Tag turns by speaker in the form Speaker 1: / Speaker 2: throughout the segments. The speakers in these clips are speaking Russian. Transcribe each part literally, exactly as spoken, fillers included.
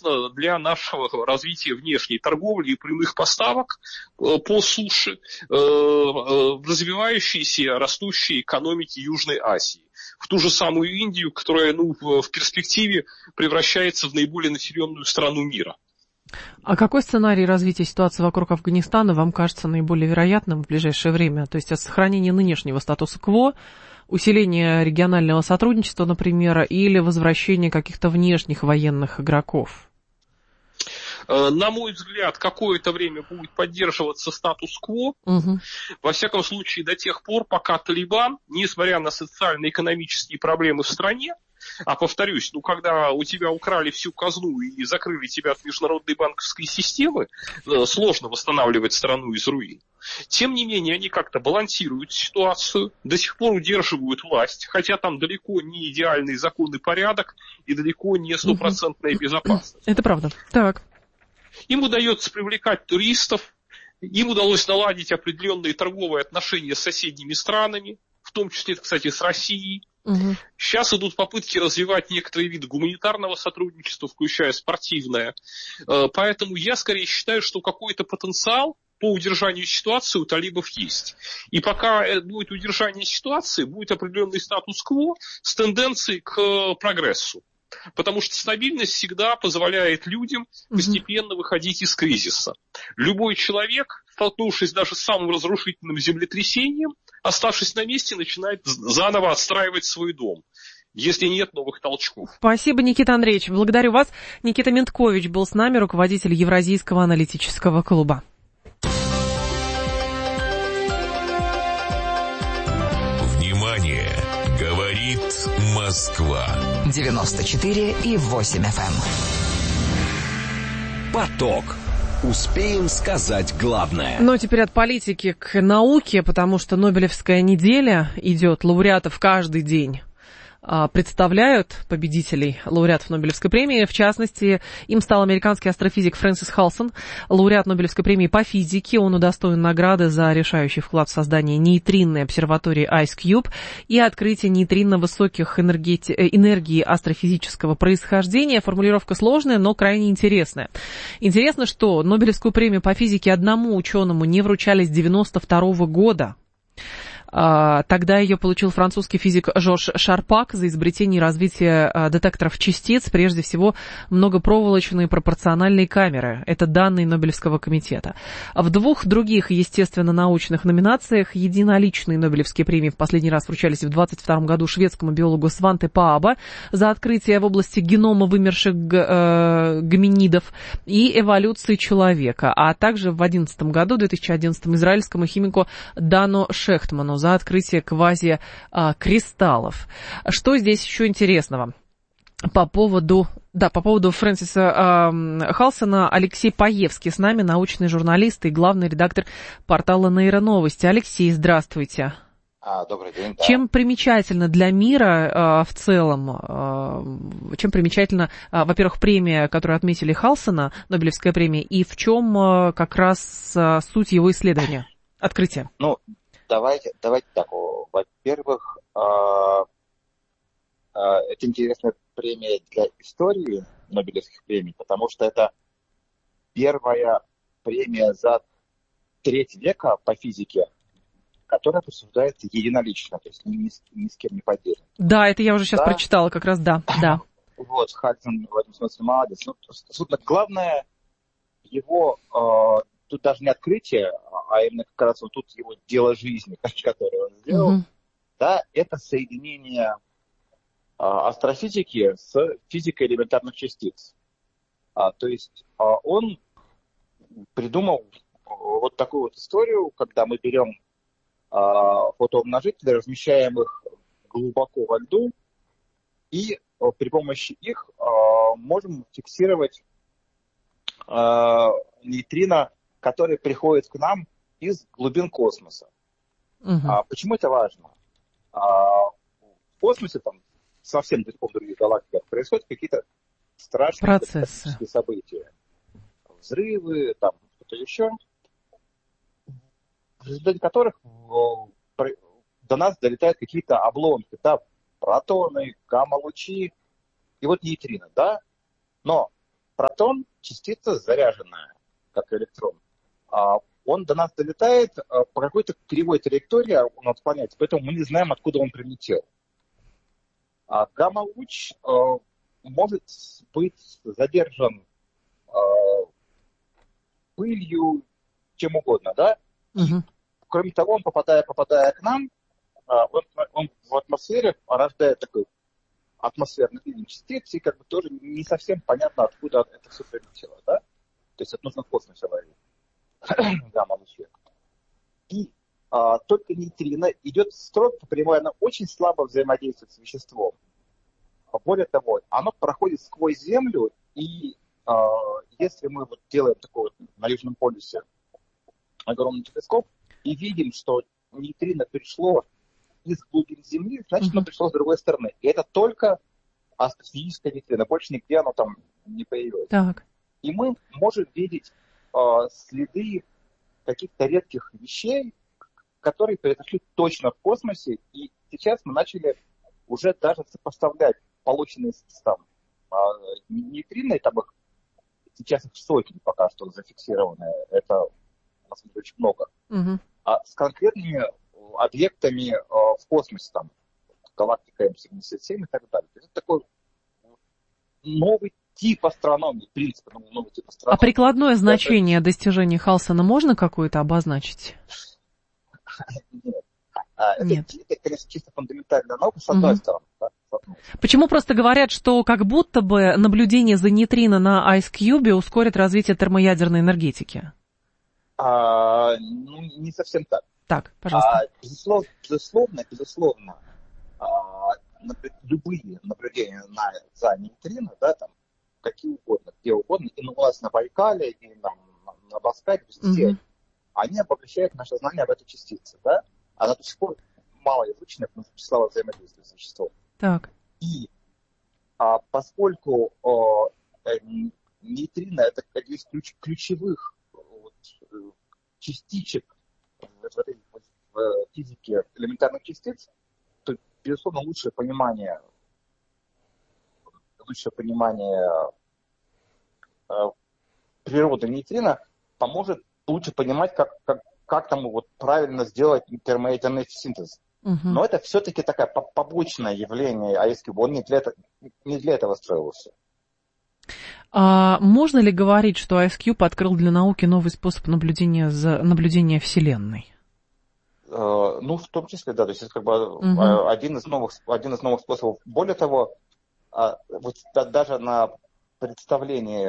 Speaker 1: интересно для нашего развития внешней торговли и прямых поставок по суше в развивающиеся, растущие экономики Южной Азии. В ту же самую Индию, которая ну, в перспективе превращается в наиболее населенную страну мира.
Speaker 2: А какой сценарий развития ситуации вокруг Афганистана вам кажется наиболее вероятным в ближайшее время? То есть сохранение нынешнего статуса-кво, усиление регионального сотрудничества, например, или возвращение каких-то внешних военных игроков?
Speaker 1: На мой взгляд, какое-то время будет поддерживаться статус-кво. Угу. Во всяком случае, до тех пор, пока Талибан, несмотря на социально-экономические проблемы в стране, а повторюсь, ну когда у тебя украли всю казну и закрыли тебя от международной банковской системы, сложно восстанавливать страну из руин. Тем не менее, они как-то балансируют ситуацию, до сих пор удерживают власть, хотя там далеко не идеальный закон и порядок, и далеко не стопроцентная безопасность.
Speaker 2: Это правда. Так.
Speaker 1: Им удается привлекать туристов, им удалось наладить определенные торговые отношения с соседними странами, в том числе, кстати, с Россией. Угу. Сейчас идут попытки развивать некоторые виды гуманитарного сотрудничества, включая спортивное. Поэтому я скорее считаю, что какой-то потенциал по удержанию ситуации у талибов есть. И пока будет удержание ситуации, будет определенный статус-кво с тенденцией к прогрессу. Потому что стабильность всегда позволяет людям постепенно выходить из кризиса. Любой человек, столкнувшись даже с самым разрушительным землетрясением, оставшись на месте, начинает заново отстраивать свой дом, если нет новых толчков.
Speaker 2: Спасибо, Никита Андреевич. Благодарю вас. Никита Менткович был с нами, руководитель Евразийского аналитического клуба.
Speaker 3: Внимание! Говорит Москва.
Speaker 4: девяносто четыре и восемь эф эм.
Speaker 5: Поток. Успеем сказать главное.
Speaker 2: Но теперь от политики к науке, потому что Нобелевская неделя идет, лауреатов каждый день представляют, победителей лауреатов Нобелевской премии. В частности, им стал американский астрофизик Фрэнсис Халсон, лауреат Нобелевской премии по физике. Он удостоен награды за решающий вклад в создание нейтринной обсерватории IceCube и открытие нейтрино высоких энергии, энергии астрофизического происхождения. Формулировка сложная, но крайне интересная. Интересно, что Нобелевскую премию по физике одному ученому не вручали с девяносто второго года. Тогда ее получил французский физик Жорж Шарпак за изобретение и развитие детекторов частиц, прежде всего многопроволочные пропорциональные камеры. Это данные Нобелевского комитета. В двух других естественно-научных номинациях единоличные Нобелевские премии в последний раз вручались в двадцать втором году шведскому биологу Сванте Пааба за открытие в области генома вымерших гоминидов и эволюции человека, а также в две тысячи одиннадцатом году, в две тысячи одиннадцатом израильскому химику Дану Шехтману за открытие квазикристаллов. Что здесь еще интересного? По поводу, да, по поводу Фрэнсиса э, Халсона, Алексей Паевский с нами, научный журналист и главный редактор портала «Нейроновости». Алексей, здравствуйте.
Speaker 6: А, добрый день. Да.
Speaker 2: Чем примечательно для мира э, в целом, э, чем примечательно, э, во-первых, премия, которую отметили Халсона, Нобелевская премия, и в чем э, как раз э, суть его исследования, открытия?
Speaker 6: Ну, Давайте, давайте так. Во-первых, это интересная премия для истории Нобелевских премий, потому что это первая премия за треть века по физике, которая присуждается единолично, то есть ни, ни с кем не поделена.
Speaker 2: Да, это я уже сейчас да? прочитала, как раз, да. да.
Speaker 6: Вот, Хальсон в этом смысле молодец. Ну, собственно, главное, его... Тут даже не открытие, а именно как раз вот тут его дело жизни, которое он сделал, mm-hmm. да, это соединение а, астрофизики с физикой элементарных частиц. А, то есть а, он придумал вот такую вот историю, когда мы берем а, фотоумножители, размещаем их глубоко во льду, и а, при помощи их а, можем фиксировать а, нейтрино, которые приходят к нам из глубин космоса. Uh-huh. А, почему это важно? А, в космосе, там, совсем далеко в других галактиках, происходят какие-то страшные космические события. Взрывы, там, что-то еще, в результате которых до нас долетают какие-то обломки, да, протоны, гамма-лучи, и вот нейтрино, да? Но протон, частица заряженная, как электрон, он до нас долетает по какой-то кривой траектории, он отклоняется, поэтому мы не знаем, откуда он прилетел. А гамма-луч может быть задержан пылью, чем угодно, да?
Speaker 2: Угу.
Speaker 6: Кроме того, он, попадая, попадая к нам, он, он в атмосфере рождает такой атмосферный фильм частиц, и как бы тоже не совсем понятно, откуда это все прилетело, да? То есть это нужно в космосе ловить. Гамма-лучи. И а, только нейтрино идет строго прямая, она очень слабо взаимодействует с веществом. Более того, оно проходит сквозь Землю, и а, если мы вот делаем такой вот на Южном полюсе огромный телескоп и видим, что нейтрино пришло из глубин Земли, значит, mm-hmm. оно пришло с другой стороны. И это только астрофизическое нейтрино, больше нигде оно там не появилось.
Speaker 2: Так.
Speaker 6: И мы можем видеть э, следы каких-то редких вещей, которые произошли точно в космосе, и сейчас мы начали уже даже сопоставлять полученные там э, нейтрино, там их сейчас их сотни пока что зафиксированы, это на самом деле очень много, mm-hmm. а с конкретными объектами э, в космосе, там, галактика эм семьдесят семь и так далее. Это такой новый тип астрономии, в принципе, новый тип астрономии.
Speaker 2: А прикладное значение это... достижений Халсона можно какое-то обозначить?
Speaker 6: Нет. А,
Speaker 2: Нет.
Speaker 6: Это, это, конечно, чисто фундаментальная наука, с одной угу. стороны. Да, с одной.
Speaker 2: Почему просто говорят, что как будто бы наблюдение за нейтрино на IceCube ускорит развитие термоядерной энергетики?
Speaker 6: А, ну, не совсем так.
Speaker 2: Так, пожалуйста.
Speaker 6: А, безусловно, безусловно, безусловно а, любые наблюдения на, за нейтрино, да, там, какие угодно, где угодно, и у нас на Байкале, и на, на, на Баскале, везде, mm-hmm. они обогащают наше знание об этой частице, да? Она до сих пор мало изучена, потому что числа взаимодействия с веществом.
Speaker 2: Так.
Speaker 6: И а, поскольку а, нейтрино это один из ключ, ключевых вот, частичек в этой в физике элементарных частиц, то, безусловно, лучшее понимание, лучшее понимание э, природы нейтрино поможет лучше понимать, как, как, как там вот правильно сделать термоядерный синтез. Uh-huh. Но это все-таки такое побочное явление IceCube. Он не для, этого, не для этого строился.
Speaker 2: А можно ли говорить, что IceCube открыл для науки новый способ наблюдения, за, наблюдения Вселенной?
Speaker 6: Ну, в том числе, да, то есть это как бы uh-huh. один из новых, один из новых способов. Более того, вот даже на представлении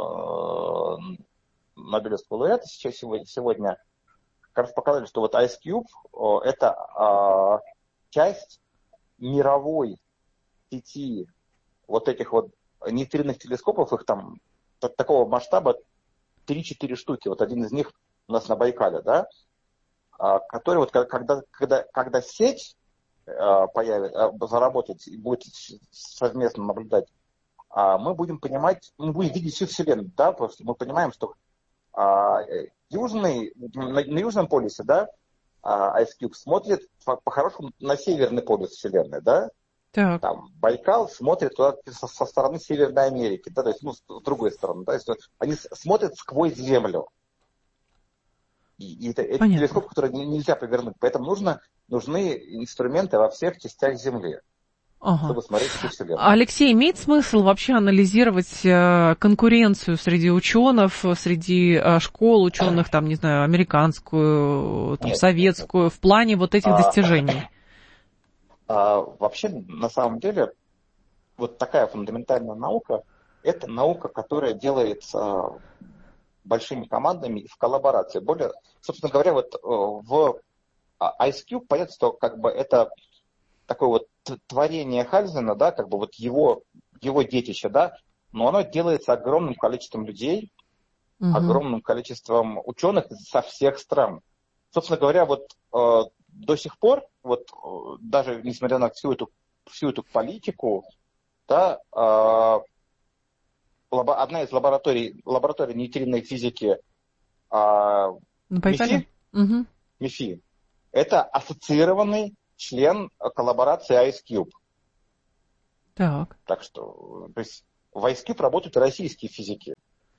Speaker 6: Нобелевского лауреата сейчас сегодня, сегодня как раз показали, что вот IceCube это часть мировой сети вот этих вот нейтринных телескопов, их там такого масштаба три-четыре штуки. Вот один из них у нас на Байкале, да, который вот когда, когда, когда сеть появится, заработает и будет совместно наблюдать, мы будем понимать, мы будем видеть всю Вселенную, да, просто мы понимаем, что южный, на, на Южном полюсе, да, IceCube смотрит по-хорошему на Северный полюс Вселенной, да,
Speaker 2: так.
Speaker 6: Там Байкал смотрит туда со, со стороны Северной Америки, да, то есть, ну, с другой стороны, да, то есть они смотрят сквозь Землю. И, и это, это телескоп, который нельзя повернуть. Поэтому нужно, нужны инструменты во всех частях Земли, ага. чтобы смотреть всю Вселенную.
Speaker 2: Алексей, имеет смысл вообще анализировать э, конкуренцию среди ученых, среди э, школ ученых, там, не знаю, американскую, там, нет, советскую, нет. в плане вот этих а, достижений?
Speaker 6: А, вообще, на самом деле, вот такая фундаментальная наука, это наука, которая делается большими командами и в коллаборации. Более, собственно говоря, вот в IceCube понятно, что как бы это такое вот творение Хальзена, да, как бы вот его, его детище, да, но оно делается огромным количеством людей, угу. огромным количеством ученых со всех стран. Собственно говоря, вот э, до сих пор, вот э, даже несмотря на всю эту, всю эту политику, да, э, одна из лабораторий, лабораторий нейтринной физики а, МИФИ, угу. МИФИ, это ассоциированный член коллаборации IceCube.
Speaker 2: Так.
Speaker 6: Так что, то есть, в IceCube работают российские физики.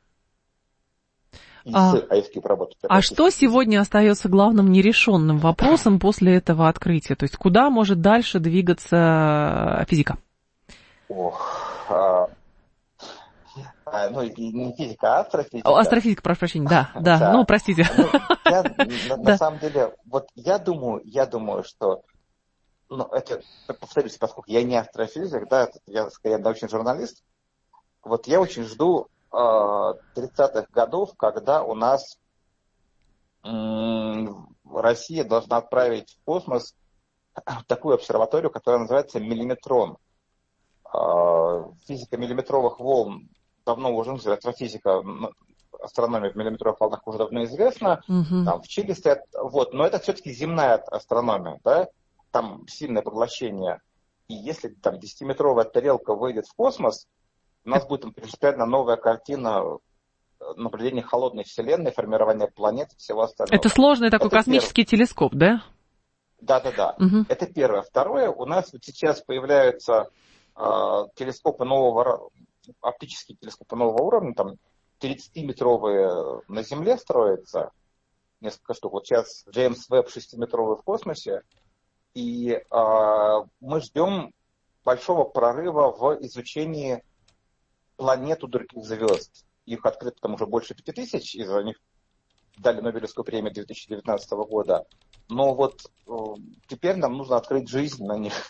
Speaker 6: И
Speaker 2: а,
Speaker 6: с IceCube работают
Speaker 2: а что
Speaker 6: физики.
Speaker 2: сегодня остается главным нерешенным вопросом после этого открытия? То есть куда может дальше двигаться физика?
Speaker 6: Ох, а, а, ну, не физика, а астрофизика.
Speaker 2: О, астрофизика, прошу прощения, да, да,
Speaker 6: да.
Speaker 2: ну, простите.
Speaker 6: Ну, я, на, на самом деле, вот я думаю, я думаю, что, ну, это, повторюсь, поскольку я не астрофизик, да, я скорее научный журналист, вот я очень жду э, тридцатых годов, когда у нас э, Россия должна отправить в космос такую обсерваторию, которая называется миллиметрон. Физика миллиметровых волн давно уже, астрофизика, астрономия в миллиметровых волнах уже давно известна. Uh-huh. Там в Чили стоят, вот, но это все-таки земная астрономия, да, там сильное поглощение. И если там десятиметровая тарелка выйдет в космос, у нас будет там, принципиально новая картина наблюдения холодной вселенной, формирования планет и всего остального.
Speaker 2: Это сложный такой
Speaker 6: это
Speaker 2: космический
Speaker 6: первое.
Speaker 2: телескоп, да?
Speaker 6: Да-да-да. Uh-huh. Это первое. Второе, у нас вот сейчас появляются телескопы нового, оптические телескопы нового уровня, там тридцатиметровые на Земле строятся, несколько штук. Вот сейчас Джеймс Веб шестиметровый в космосе, и э, мы ждем большого прорыва в изучении планет у других звезд. Их открыто там уже больше пяти тысяч, из-за них дали Нобелевскую премию две тысячи девятнадцатого года. Но вот э, теперь нам нужно открыть жизнь на них.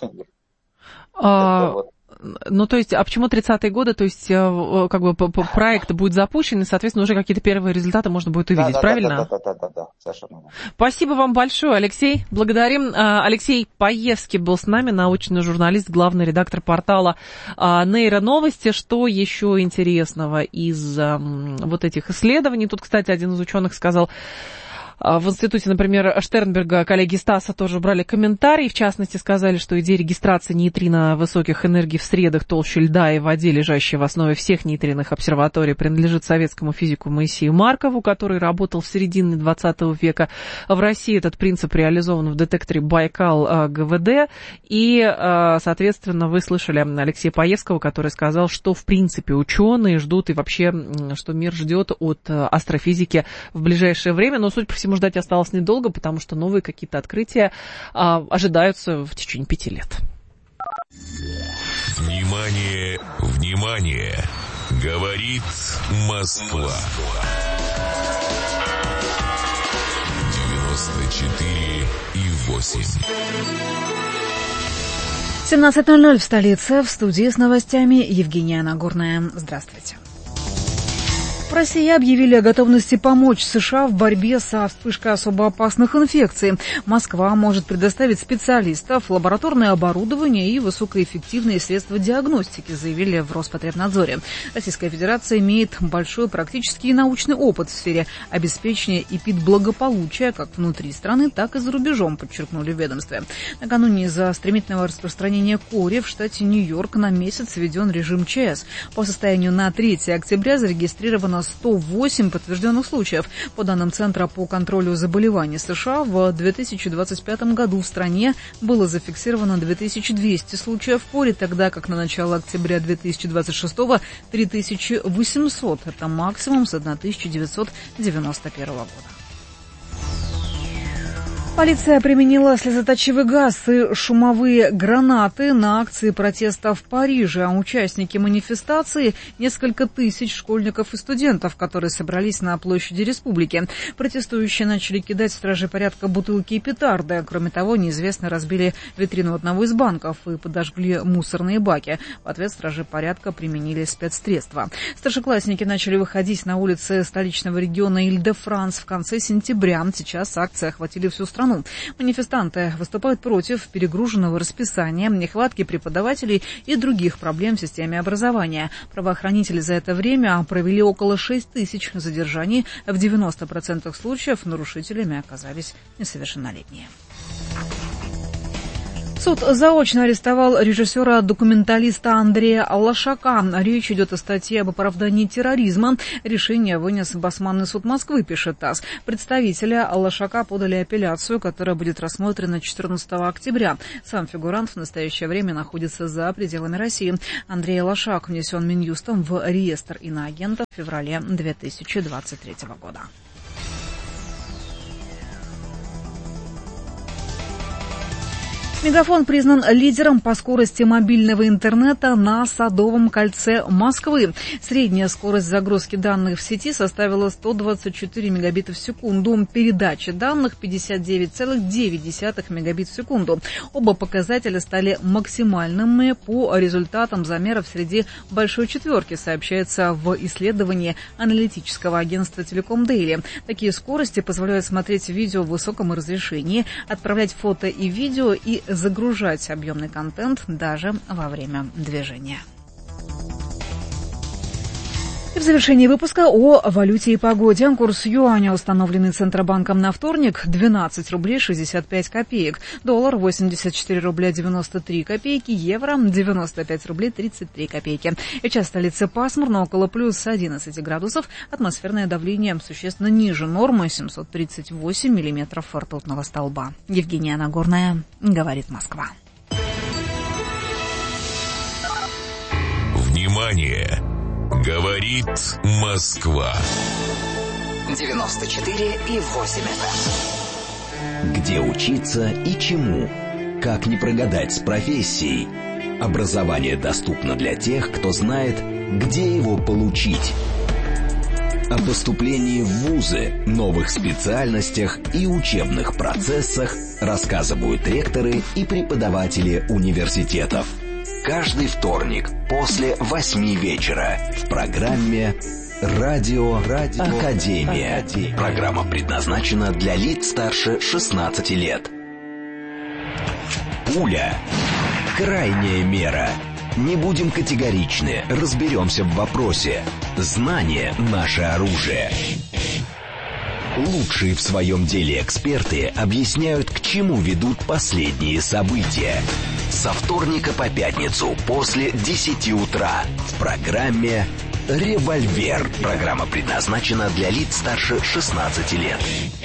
Speaker 2: А, вот. Ну, то есть, а почему тридцатые годы? То есть, как бы проект будет запущен, и, соответственно, уже какие-то первые результаты можно будет увидеть,
Speaker 6: да,
Speaker 2: правильно?
Speaker 6: Да, да, да, да, да, совершенно.
Speaker 2: Спасибо вам большое, Алексей. Благодарим. Алексей Паевский был с нами, научный журналист, главный редактор портала Нейроновости. Что еще интересного из вот этих исследований? Тут, кстати, один из ученых сказал, в институте, например, Штернберга коллеги Стаса тоже брали комментарий. В частности, сказали, что идея регистрации нейтрино высоких энергий в средах толще льда и воде, лежащей в основе всех нейтринных обсерваторий, принадлежит советскому физику Моисею Маркову, который работал в середине двадцатого века. В России этот принцип реализован в детекторе Байкал ГВД. И, соответственно, вы слышали Алексея Паевского, который сказал, что, в принципе, ученые ждут и вообще, что мир ждет от астрофизики в ближайшее время. Но, судя по всему, ждать осталось недолго, потому что новые какие-то открытия а, ожидаются в течение пяти лет.
Speaker 3: Внимание, внимание! Говорит Москва. девяносто четыре и восемь.
Speaker 7: семнадцать ноль ноль в столице. В студии с новостями Евгения Нагорная. Здравствуйте. В России объявили о готовности помочь США в борьбе со вспышкой особо опасных инфекций. Москва может предоставить специалистов, лабораторное оборудование и высокоэффективные средства диагностики, заявили в Роспотребнадзоре. Российская Федерация имеет большой практический и научный опыт в сфере обеспечения эпидблагополучия как внутри страны, так и за рубежом, подчеркнули в ведомстве. Накануне из-за стремительного распространения кори в штате Нью-Йорк на месяц введен режим ЧС. По состоянию на третье октября зарегистрировано сто восемь подтвержденных случаев. По данным Центра по контролю заболеваний США, в две тысячи двадцать пятом году в стране было зафиксировано две тысячи двести случаев кори, тогда как на начало октября две тысячи двадцать шестого три тысячи восемьсот. Это максимум с тысяча девятьсот девяносто первого года. Полиция применила слезоточивый газ и шумовые гранаты на акции протеста в Париже. А участники манифестации – несколько тысяч школьников и студентов, которые собрались на площади Республики. Протестующие начали кидать в стражей порядка бутылки и петарды. Кроме того, неизвестные разбили витрину одного из банков и подожгли мусорные баки. В ответ стражи порядка применили спецсредства. Старшеклассники начали выходить на улицы столичного региона Иль-де-Франс в конце сентября. Сейчас акции охватили всю страну. Манифестанты выступают против перегруженного расписания, нехватки преподавателей и других проблем в системе образования. Правоохранители за это время провели около шести тысяч задержаний. В девяноста процентах случаев нарушителями оказались несовершеннолетние. Суд заочно арестовал режиссера-документалиста Андрея Лошака. Речь идет о статье об оправдании терроризма. Решение вынес Басманный суд Москвы, пишет ТАСС. Представителя Лошака подали апелляцию, которая будет рассмотрена четырнадцатого октября. Сам фигурант в настоящее время находится за пределами России. Андрей Лошак внесен Минюстом в реестр иноагентов в феврале две тысячи двадцать третьего года. Мегафон признан лидером по скорости мобильного интернета на Садовом кольце Москвы. Средняя скорость загрузки данных в сети составила сто двадцать четыре мегабита в секунду. Передача данных пятьдесят девять целых девять десятых мегабит в секунду. Оба показателя стали максимальными по результатам замеров среди большой четверки, сообщается в исследовании аналитического агентства Telecom Daily. Такие скорости позволяют смотреть видео в высоком разрешении, отправлять фото и видео и загружать объемный контент даже во время движения. И в завершении выпуска о валюте и погоде. Курс юаня, установленный Центробанком на вторник, двенадцать рублей шестьдесят пять копеек. Доллар восемьдесят четыре рубля девяносто три копейки. Евро девяносто пять рублей тридцать три копейки. Сейчас в столице пасмурно, около плюс одиннадцать градусов. Атмосферное давление существенно ниже нормы, семьсот тридцать восемь миллиметров ртутного столба. Евгения Нагорная, говорит Москва.
Speaker 3: Внимание! Говорит Москва.
Speaker 4: девяносто четыре и восемь эф эм.
Speaker 5: Где учиться и чему? Как не прогадать с профессией? Образование доступно для тех, кто знает, где его получить. О поступлении в вузы, новых специальностях и учебных процессах рассказывают ректоры и преподаватели университетов. Каждый вторник после восьми вечера в программе «Радио, Радио Академия». Академия. Программа предназначена для лиц старше шестнадцати лет. Пуля. Крайняя мера. Не будем категоричны, разберемся в вопросе. Знание – наше оружие. Лучшие в своем деле эксперты объясняют, к чему ведут последние события. Со вторника по пятницу после десяти утра в программе «Револьвер». Программа предназначена для лиц старше шестнадцати лет.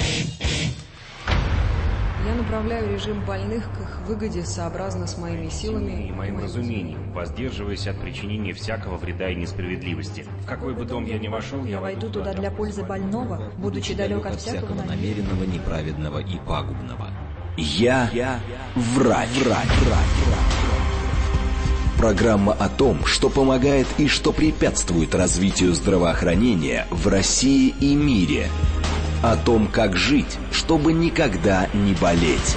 Speaker 8: Я направляю режим больных к их выгоде сообразно с моими силами
Speaker 9: и моим разумением, воздерживаясь от причинения всякого вреда и несправедливости. В какой бы дом я ни вошел, я,
Speaker 8: я войду туда для пользы больного, будучи далек от всякого
Speaker 10: намеренного, неправедного и пагубного.
Speaker 5: Я, Я врач. врач. Программа о том, что помогает и что препятствует развитию здравоохранения в России и мире. О том, как жить, чтобы никогда не болеть.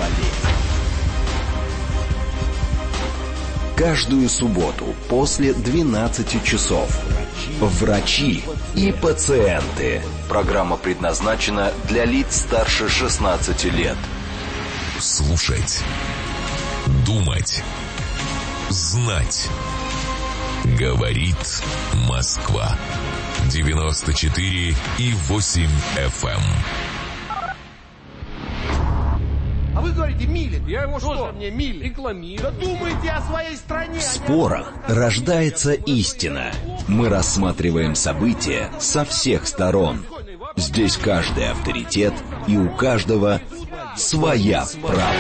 Speaker 5: Каждую субботу после двенадцати часов. Врачи и пациенты. Программа предназначена для лиц старше шестнадцати лет.
Speaker 3: Слушать, думать, знать. Говорит Москва. девяносто четыре и восемь эф эм.
Speaker 11: А вы говорите, милит. Я его что? Что мне милит? Рекламирую. Да думайте о своей стране.
Speaker 5: В спорах рождается истина. Мы рассматриваем события со всех сторон. Здесь каждый авторитет, и у каждого своя правда.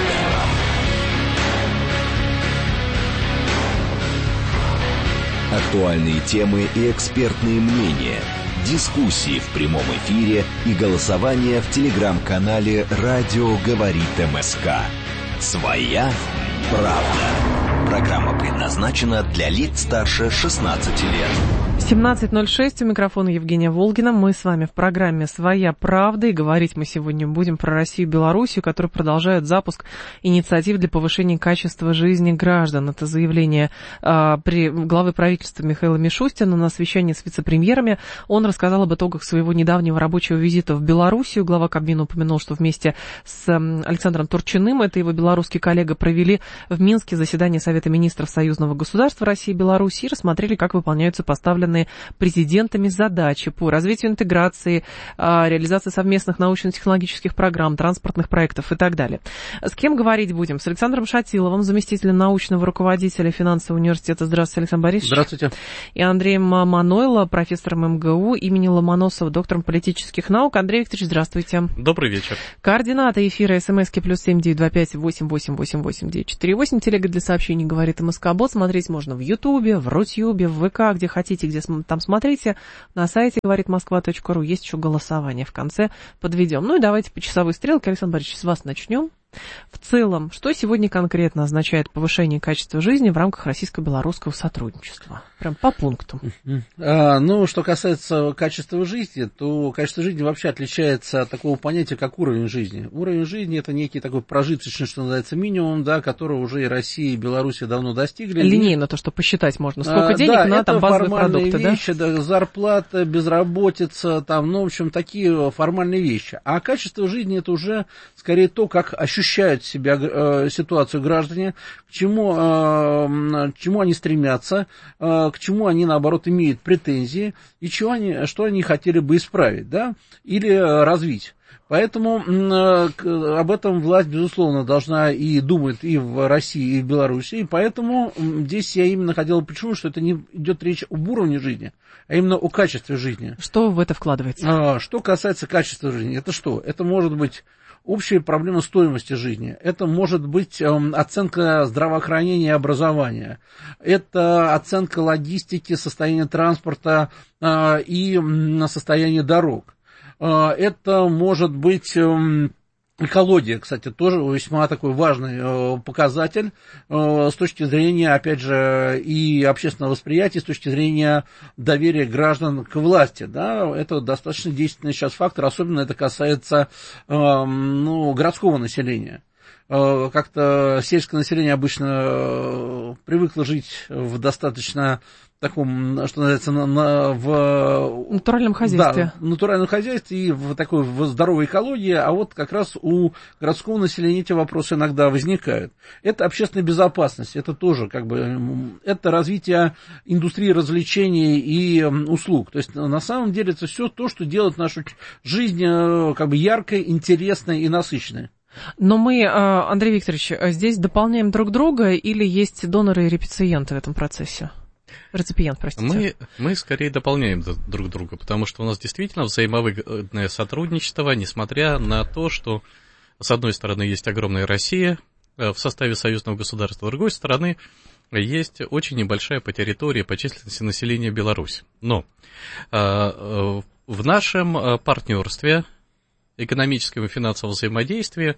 Speaker 5: Актуальные темы и экспертные мнения, дискуссии в прямом эфире и голосование в телеграм-канале «Радио говорит МСК». Своя правда. Программа предназначена для лиц старше шестнадцати лет.
Speaker 2: семнадцать ноль шесть, у микрофона Евгения Волгина. Мы с вами в программе «Своя правда», и говорить мы сегодня будем про Россию и Белоруссию, которые продолжают запуск инициатив для повышения качества жизни граждан. Это заявление э, при главы правительства Михаила Мишустина на совещании с вице-премьерами. Он рассказал об итогах своего недавнего рабочего визита в Белоруссию. Глава Кабмина упомянул, что вместе с э, Александром Турчиным, это его белорусский коллега, провели в Минске заседание Совета министров союзного государства России и Беларуси и рассмотрели, как выполняются поставленные поставленные президентами задачи по развитию интеграции, реализации совместных научно-технологических программ, транспортных проектов и так далее. С кем говорить будем? С Александром Шатиловым, заместителем научного руководителя финансового университета. Здравствуйте, Александр Борисович.
Speaker 12: Здравствуйте.
Speaker 2: И Андреем Манойло, профессором эм гэ у имени Ломоносова, доктором политических наук. Андрей Викторович, здравствуйте.
Speaker 13: Добрый вечер.
Speaker 2: Координаты эфира смски плюс семь девять два пять восемь восемь восемь восемь девять четыре восемь. Телега для сообщений говорит МСК-бот. Смотреть можно в Ютубе, в Рутюбе, в ВК, где хотите, где там смотрите. На сайте говорит москва точка ру. Есть еще голосование в конце. Подведем. Ну и давайте по часовой стрелке. Александр Борисович, с вас начнем. В целом, что сегодня конкретно означает повышение качества жизни в рамках российско-белорусского сотрудничества? Прям по пунктам.
Speaker 12: А, ну, что касается качества жизни, то качество жизни вообще отличается от такого понятия, как уровень жизни. Уровень жизни — это некий такой прожиточный, что называется, минимум, да, которого уже и Россия, и Беларусь давно достигли.
Speaker 2: Линейно то, что посчитать можно. Сколько а, денег
Speaker 12: да,
Speaker 2: на там базовые продукты,
Speaker 12: вещи,
Speaker 2: да?
Speaker 12: да? Зарплата, безработица, там, ну, в общем, такие формальные вещи. А качество жизни — это уже скорее то, как ощущается ощущают себя э, ситуацию граждане, к чему, э, к чему они стремятся, э, к чему они, наоборот, имеют претензии, и чего они, что они хотели бы исправить, да, или э, развить. Поэтому э, об этом власть, безусловно, должна и думать и в России, и в Беларуси. И поэтому здесь я именно хотел подчеркнуть, что это не идет речь об уровне жизни, а именно о качестве жизни.
Speaker 2: Что в это вкладывается?
Speaker 12: А, что касается качества жизни, это что? Это может быть общая проблема стоимости жизни. Это может быть э, оценка здравоохранения и образования. Это оценка логистики, состояния транспорта э, и э, состояния дорог. Э, это может быть... Э, Экология, кстати, тоже весьма такой важный э, показатель э, с точки зрения, опять же, и общественного восприятия, с точки зрения доверия граждан к власти. Да? Это достаточно действенный сейчас фактор, особенно это касается э, ну, городского населения. Э, как-то сельское население обычно э, привыкло жить в достаточно... таком, что называется, на, на, в...
Speaker 2: натуральном хозяйстве.
Speaker 12: Да, в натуральном хозяйстве и в такой в здоровой экологии, а вот как раз у городского населения эти вопросы иногда возникают. Это общественная безопасность, это тоже как бы, это развитие индустрии развлечений и услуг. То есть, на самом деле, это все то, что делает нашу жизнь как бы яркой, интересной и насыщенной.
Speaker 2: Но мы, Андрей Викторович, здесь дополняем друг друга или есть доноры и реципиенты в этом процессе? Реципиент, простите.
Speaker 13: Мы, мы скорее дополняем друг друга, потому что у нас действительно взаимовыгодное сотрудничество, несмотря на то, что, с одной стороны, есть огромная Россия в составе союзного государства, с другой стороны, есть очень небольшая по территории, по численности населения Беларусь. Но э, в нашем партнерстве, экономическом и финансовом взаимодействии,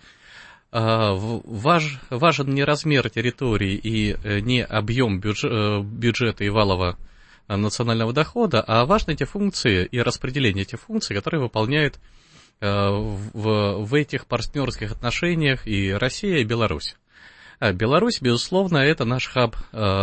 Speaker 13: Важ, важен не размер территории и не объем бюджет, бюджета и валового национального дохода, а важны те функции и распределение этих функций, которые выполняют в, в этих партнерских отношениях и Россия, и Беларусь. Беларусь, безусловно, это наш хаб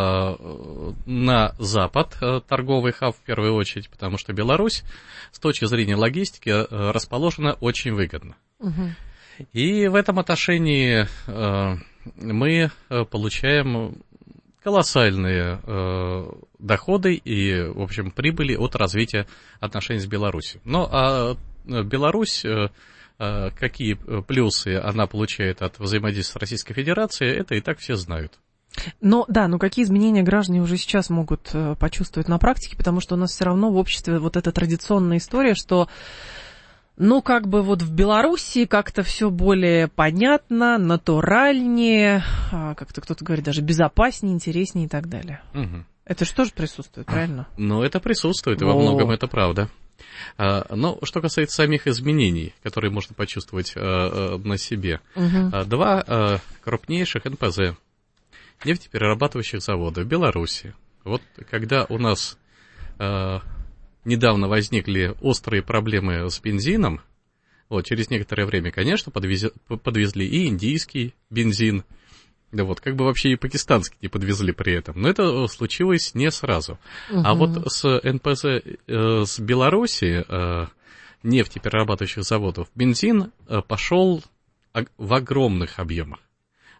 Speaker 13: на запад, торговый хаб в первую очередь, потому что Беларусь с точки зрения логистики расположена очень выгодно. Угу. И в этом отношении э, мы получаем колоссальные э, доходы и, в общем, прибыли от развития отношений с Беларусью. Но а Беларусь, э, какие плюсы она получает от взаимодействия с Российской Федерацией, это и так все знают.
Speaker 2: Но да, но какие изменения граждане уже сейчас могут почувствовать на практике, потому что у нас все равно в обществе вот эта традиционная история, что ну, как бы вот в Беларуси как-то все более понятно, натуральнее, как-то кто-то говорит, даже безопаснее, интереснее и так далее. Угу. Это же тоже присутствует, правильно?
Speaker 13: Ну, это присутствует, и во многом это правда. Но что касается самих изменений, которые можно почувствовать на себе, угу. Два крупнейших эн пэ зэ, нефтеперерабатывающих завода в Беларуси. Вот когда у нас... недавно возникли острые проблемы с бензином, вот, через некоторое время, конечно, подвез, подвезли и индийский бензин, да вот, как бы вообще и пакистанский не подвезли при этом, но это случилось не сразу. Угу. А вот с эн пэ зэ э, с Беларуси, э, нефтеперерабатывающих заводов, бензин э, пошел в огромных объемах.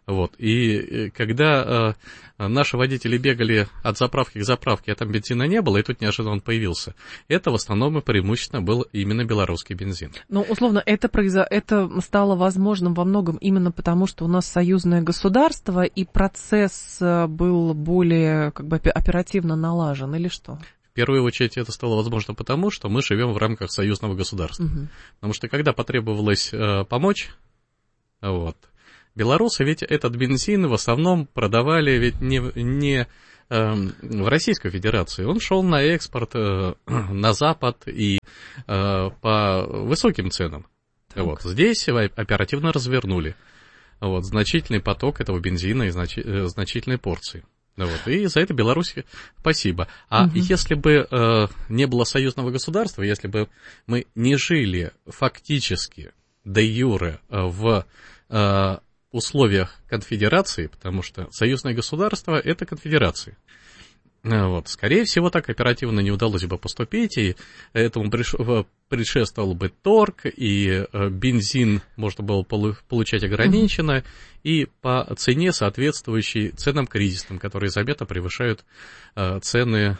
Speaker 13: Вот. И когда э, наши водители бегали от заправки к заправке, а там бензина не было, и тут неожиданно он появился, это в основном и преимущественно был именно белорусский бензин.
Speaker 2: Ну, условно, это, произо... это стало возможным во многом именно потому, что у нас союзное государство, и процесс был более как бы оперативно налажен, или что?
Speaker 13: В первую очередь это стало возможно потому, что мы живем в рамках союзного государства. Угу. Потому что когда потребовалось э, помочь, вот, белорусы ведь этот бензин в основном продавали ведь не, не э, в Российскую Федерацию. Он шел на экспорт э, на Запад и э, по высоким ценам. Вот. Здесь оперативно развернули вот, значительный поток этого бензина и значи, э, значительные порции. Вот. И за это Беларуси спасибо. А угу. если бы э, не было союзного государства, если бы мы не жили фактически де юре в э, условиях конфедерации, потому что союзное государство – это конфедерация. Вот. Скорее всего, так оперативно не удалось бы поступить, и этому предшествовал бы торг, и бензин можно было получать ограниченно, mm-hmm. и по цене, соответствующей ценам кризисным, которые заметно превышают цены,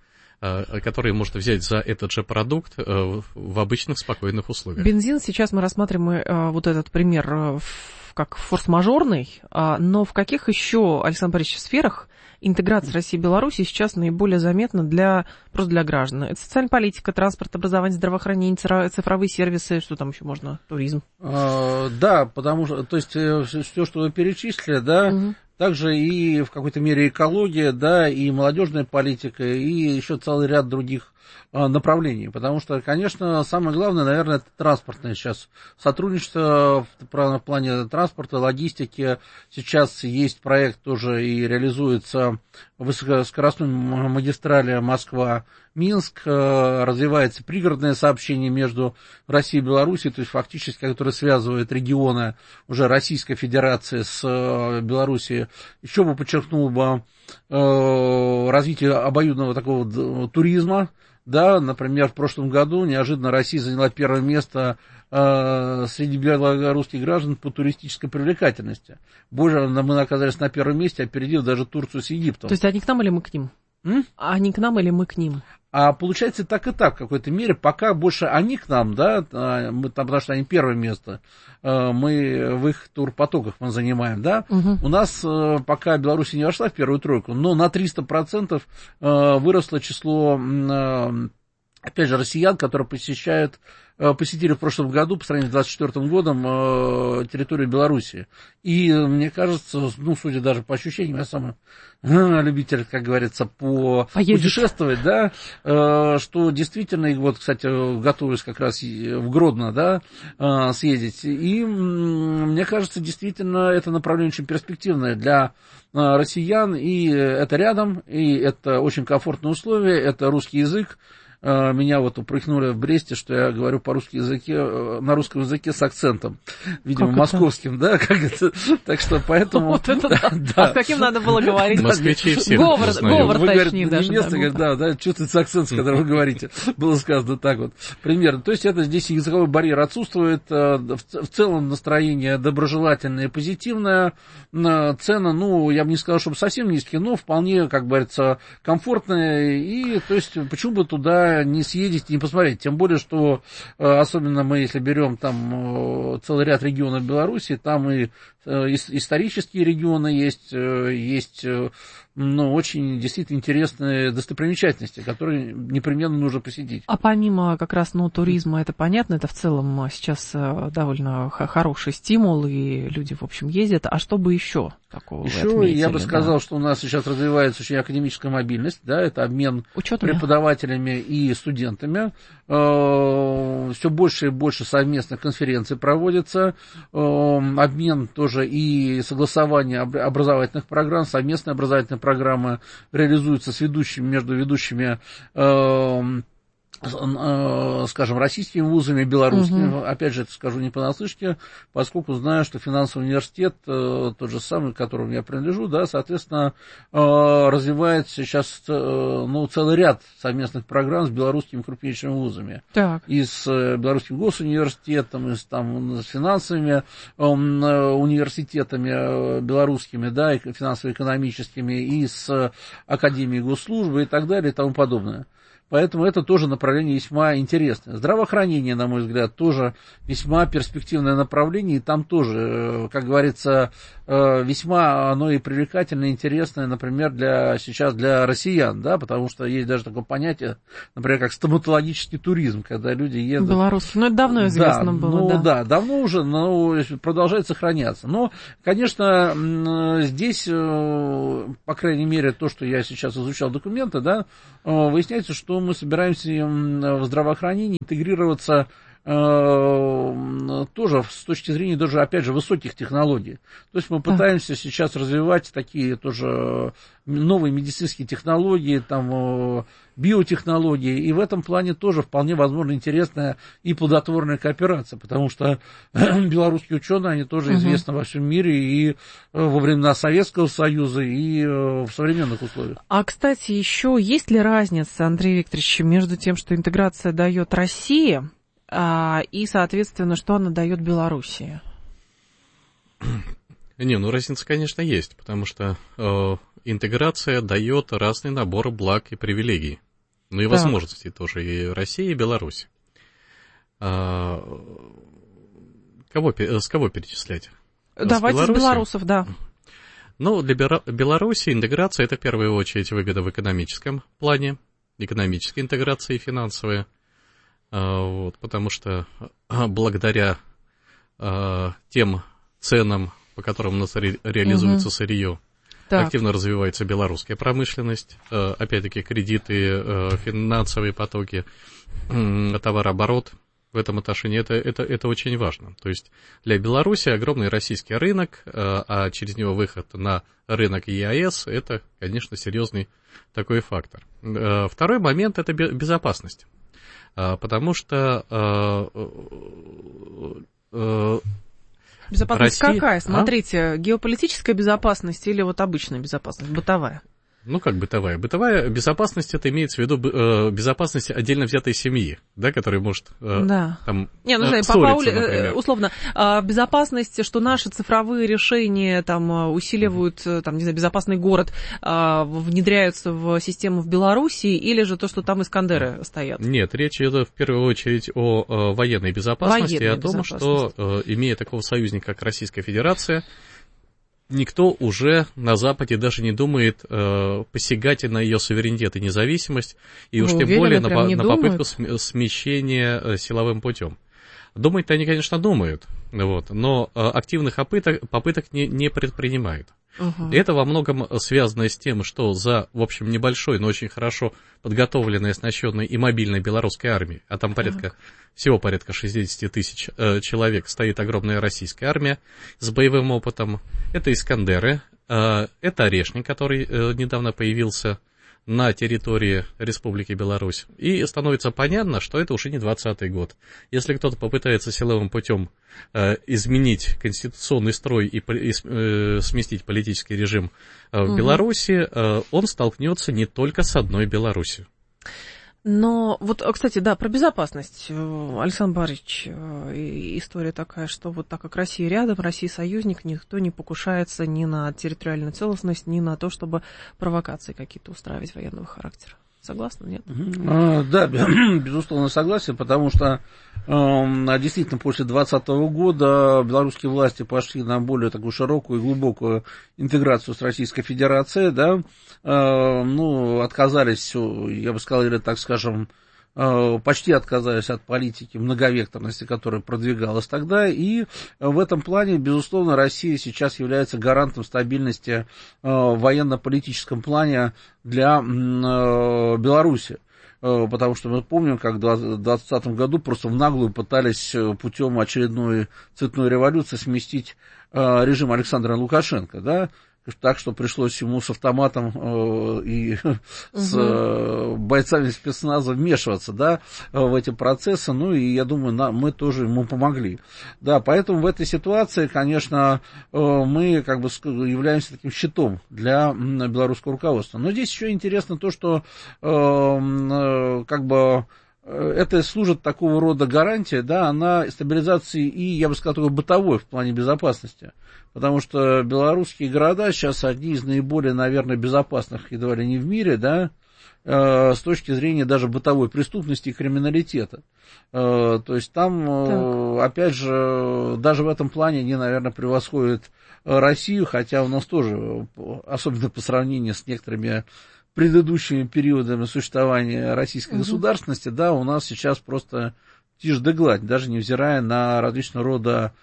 Speaker 13: которые можно взять за этот же продукт в обычных спокойных условиях.
Speaker 2: Бензин, сейчас мы рассматриваем вот этот пример как форс-мажорный, но в каких еще, Александр Борисович, сферах интеграция России и Беларуси сейчас наиболее заметна для, просто для граждан? Это социальная политика, транспорт, образование, здравоохранение, цифровые сервисы, что там еще можно, туризм?
Speaker 12: А, да, потому что, то есть, все, что вы перечислили, да, угу. также и в какой-то мере экология, да, и молодежная политика, и еще целый ряд других направлений, потому что, конечно, самое главное, наверное, это транспортное сейчас сотрудничество в плане транспорта, логистики. Сейчас есть проект тоже и реализуется высокоскоростной магистрали Москва-Минск, развивается пригородное сообщение между Россией и Белоруссией, то есть фактически, которое связывает регионы уже Российской Федерации с Белоруссией. Еще бы подчеркнул бы развитие обоюдного такого туризма. Да, например, в прошлом году неожиданно Россия заняла первое место э, среди белорусских граждан по туристической привлекательности. Больше мы оказались на первом месте, опередив даже Турцию с Египтом.
Speaker 2: То есть они к нам или мы к ним? М? Они к нам или мы к ним?
Speaker 12: А получается так и так в какой-то мере, пока больше они к нам, да, мы, там, потому что они первое место, мы в их турпотоках мы занимаем, да, угу. У нас пока Беларусь не вошла в первую тройку, но на триста процентов выросло число, опять же, россиян, которые посещают, посетили в прошлом году, по сравнению с двадцать четвёртым годом, территорию Беларуси. И мне кажется, ну, судя даже по ощущениям, я сам любитель, как говорится, по путешествовать, да, что действительно, и вот, кстати, готовлюсь как раз в Гродно, да, съездить. И мне кажется, действительно, это направление очень перспективное для россиян, и это рядом, и это очень комфортные условия, это русский язык. Меня вот упрекнули в Бресте, что я говорю по-русски языке, на русском языке с акцентом, видимо, как московским, это? Да, как это, так что поэтому...
Speaker 2: Вот это да, да. А с каким надо было говорить?
Speaker 13: Москвичи все
Speaker 2: говор, говор
Speaker 12: вы,
Speaker 2: точнее
Speaker 12: говорите,
Speaker 2: даже.
Speaker 12: Не место, да, да, чувствуется акцент, с которым вы говорите, было сказано так вот, примерно. То есть это здесь языковой барьер отсутствует, в целом настроение доброжелательное и позитивное, цена, ну, я бы не сказал, чтобы совсем низкие, но вполне, как говорится, комфортные, и, то есть, почему бы туда не съездить, не посмотреть. Тем более, что особенно мы, если берем там целый ряд регионов Беларуси, там и исторические регионы есть, есть ну, очень действительно интересные достопримечательности, которые непременно нужно посетить.
Speaker 2: А помимо как раз ну, туризма, это понятно, это в целом сейчас довольно хороший стимул, и люди, в общем, ездят. А что бы еще такого
Speaker 12: еще
Speaker 2: отметили,
Speaker 12: я бы
Speaker 2: да?
Speaker 12: сказал, что у нас сейчас развивается очень академическая мобильность, да, это обмен Учетами. преподавателями и студентами. Все больше и больше совместных конференций проводится, обмен тоже и согласование образовательных программ, совместные образовательные программы реализуются с ведущими, между ведущими скажем, российскими вузами, белорусскими, угу. опять же, это скажу не понаслышке, поскольку знаю, что финансовый университет, тот же самый, к которому я принадлежу, да, соответственно, развивает сейчас, ну, целый ряд совместных программ с белорусскими крупнейшими вузами. Так. И с Белорусским госуниверситетом, и с, там, с финансовыми университетами белорусскими, да, и финансово-экономическими, и с Академией госслужбы и так далее и тому подобное. Поэтому это тоже направление весьма интересное. Здравоохранение, на мой взгляд, тоже весьма перспективное направление. И там тоже, как говорится, весьма оно и привлекательное, интересное, например, для, сейчас для россиян, да, потому что есть даже такое понятие, например, как стоматологический туризм, когда люди едут...
Speaker 2: Белорусский, ну это давно известно
Speaker 12: да,
Speaker 2: было,
Speaker 12: ну,
Speaker 2: да.
Speaker 12: Да, давно уже, но продолжает сохраняться. Но, конечно, здесь, по крайней мере, то, что я сейчас изучал документы, да, выясняется, что мы собираемся в здравоохранении интегрироваться э, тоже с точки зрения даже, опять же, высоких технологий. То есть мы пытаемся сейчас развивать такие тоже новые медицинские технологии, там, биотехнологии, и в этом плане тоже вполне возможно интересная и плодотворная кооперация, потому что белорусские ученые, они тоже угу. известны во всем мире и во времена Советского Союза, и в современных условиях.
Speaker 2: А, кстати, еще есть ли разница, Андрей Викторович, между тем, что интеграция дает России, и, соответственно, что она дает Белоруссии?
Speaker 13: Не, ну разница, конечно, есть, потому что э, интеграция дает разный набор благ и привилегий, ну и так. возможностей тоже и России, и Беларуси. А, кого, с кого перечислять?
Speaker 2: Давайте с, с белорусов, да.
Speaker 13: Ну, для Беларуси интеграция – это в первую очередь выгода в экономическом плане, экономическая интеграция и финансовая, а, вот, потому что благодаря а, тем ценам, по которым у нас ре- реализуется угу. сырье, так. активно развивается белорусская промышленность, э, опять-таки кредиты, э, финансовые потоки, э, товарооборот в этом отношении, это, это, это очень важно. То есть для Беларуси огромный российский рынок, э, а через него выход на рынок ЕАЭС, это, конечно, серьезный такой фактор. Э, второй момент – это безопасность, э, потому что э, э,
Speaker 2: безопасность
Speaker 13: Россия...
Speaker 2: какая? Смотрите, а? Геополитическая безопасность или вот обычная безопасность, бытовая?
Speaker 13: Ну, как бытовая? Бытовая безопасность, это имеется в виду э, безопасность отдельно взятой семьи, да, которая может э,
Speaker 2: да.
Speaker 13: там
Speaker 2: Не, ну,
Speaker 13: э,
Speaker 2: ссориться, например. Условно, безопасность, что наши цифровые решения там усиливают, там, не знаю, безопасный город, внедряются в систему в Беларуси, или же то, что там Искандеры стоят?
Speaker 13: Нет, речь идет в первую очередь о военной безопасности, военной и о том, что, имея такого союзника, как Российская Федерация, никто уже на Западе даже не думает э, посягать на ее суверенитет и независимость, и Вы уж тем более на, на попытку смещения э, силовым путем. Думать-то они, конечно, думают, вот, но э, активных попыток, попыток не, не предпринимают. Uh-huh. И это во многом связано с тем, что за, в общем, небольшой, но очень хорошо подготовленной, оснащенной и мобильной белорусской армией, а там порядка, uh-huh. всего порядка шестьдесят тысяч э, человек, стоит огромная российская армия с боевым опытом. Это Искандеры, э, это Орешник, который э, недавно появился на территории Республики Беларусь. И становится понятно, что это уже не двадцатый год. Если кто-то попытается силовым путем э, изменить конституционный строй и, и э, сместить политический режим э, в угу. Беларуси, э, он столкнется не только с одной Беларусью.
Speaker 2: Но вот, кстати, да, про безопасность, Александр Борисович, история такая, что вот так как Россия рядом, Россия союзник, никто не покушается ни на территориальную целостность, ни на то, чтобы провокации какие-то устраивать военного характера. Согласны, нет?
Speaker 12: Да, безусловно, согласен, потому что действительно после двадцатого года белорусские власти пошли на более такую широкую и глубокую интеграцию с Российской Федерацией, да, ну, отказались, я бы сказал, или так скажем, почти отказались от политики многовекторности, которая продвигалась тогда, и в этом плане, безусловно, Россия сейчас является гарантом стабильности в военно-политическом плане для Беларуси. Потому что мы помним, как в двадцатом году просто в наглую пытались путем очередной цветной революции сместить режим Александра Лукашенко, да, так что пришлось ему с автоматом э, и угу. с э, бойцами спецназа вмешиваться, да, в эти процессы, ну и я думаю, на, мы тоже ему помогли. Да, поэтому в этой ситуации, конечно, э, мы как бы являемся таким щитом для м, белорусского руководства. Но здесь еще интересно то, что э, э, как бы это служит такого рода гарантия, да, она стабилизации и, я бы сказал, такой бытовой в плане безопасности. Потому что белорусские города сейчас одни из наиболее, наверное, безопасных, едва ли не в мире, да, э, с точки зрения даже бытовой преступности и криминалитета. Э, то есть там, э, опять же, даже в этом плане они, наверное, превосходят Россию, хотя у нас тоже, особенно по сравнению с некоторыми предыдущими периодами существования российской угу. государственности, да, у нас сейчас просто тишь да гладь, даже невзирая на различного рода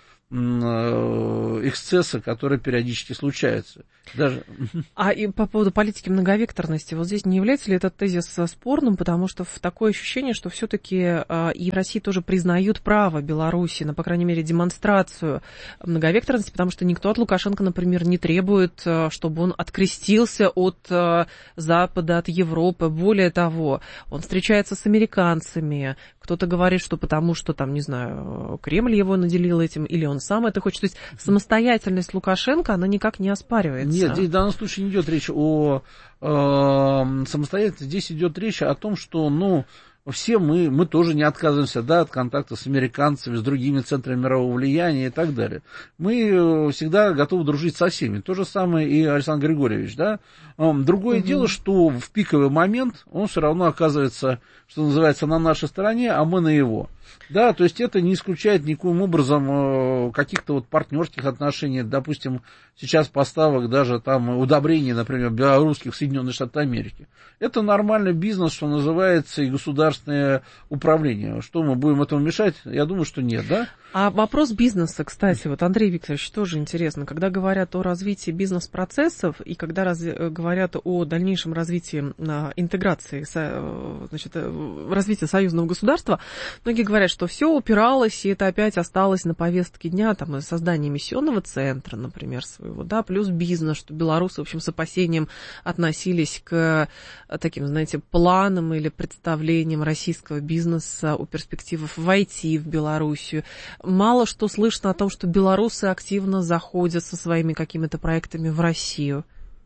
Speaker 12: эксцессы, которые периодически случаются. Даже...
Speaker 2: А и по поводу политики многовекторности, вот здесь не является ли этот тезис спорным, потому что такое ощущение, что все-таки и в России тоже признают право Беларуси на, по крайней мере, демонстрацию многовекторности, потому что никто от Лукашенко, например, не требует, чтобы он открестился от Запада, от Европы. Более того, он встречается с американцами. Кто-то говорит, что потому что, там, не знаю, Кремль его наделил этим, или он сам это хочет. То есть самостоятельность Лукашенко, она никак не оспаривается.
Speaker 12: Нет, здесь в данном случае не идет речь о э, самостоятельности, здесь идет речь о том, что, ну, все мы, мы тоже не отказываемся, да, от контакта с американцами, с другими центрами мирового влияния и так далее. Мы всегда готовы дружить со всеми. То же самое и Александр Григорьевич, да. Другое угу. дело, что в пиковый момент он все равно оказывается, что называется, на нашей стороне, а мы на его. Да, то есть это не исключает никаким образом каких-то вот партнерских отношений, допустим, сейчас поставок даже там удобрений, например, белорусских в Соединенные Штаты Америки. Это нормальный бизнес, что называется, и государственное управление. Что мы будем этому мешать? Я думаю, что нет, да?
Speaker 2: А вопрос бизнеса, кстати, вот, Андрей Викторович, тоже интересно. Когда говорят о развитии бизнес-процессов и когда раз, говорят о дальнейшем развитии а, интеграции, значит, развития союзного государства, многие говорят, что все упиралось, и это опять осталось на повестке дня, там, создание миссионного центра, например, своего, да, плюс бизнес, что белорусы, в общем, с опасением относились к таким, знаете, планам или представлениям российского бизнеса о перспективах войти в Белоруссию. Мало что слышно о том, что белорусы активно заходят со своими какими-то проектами в Россию.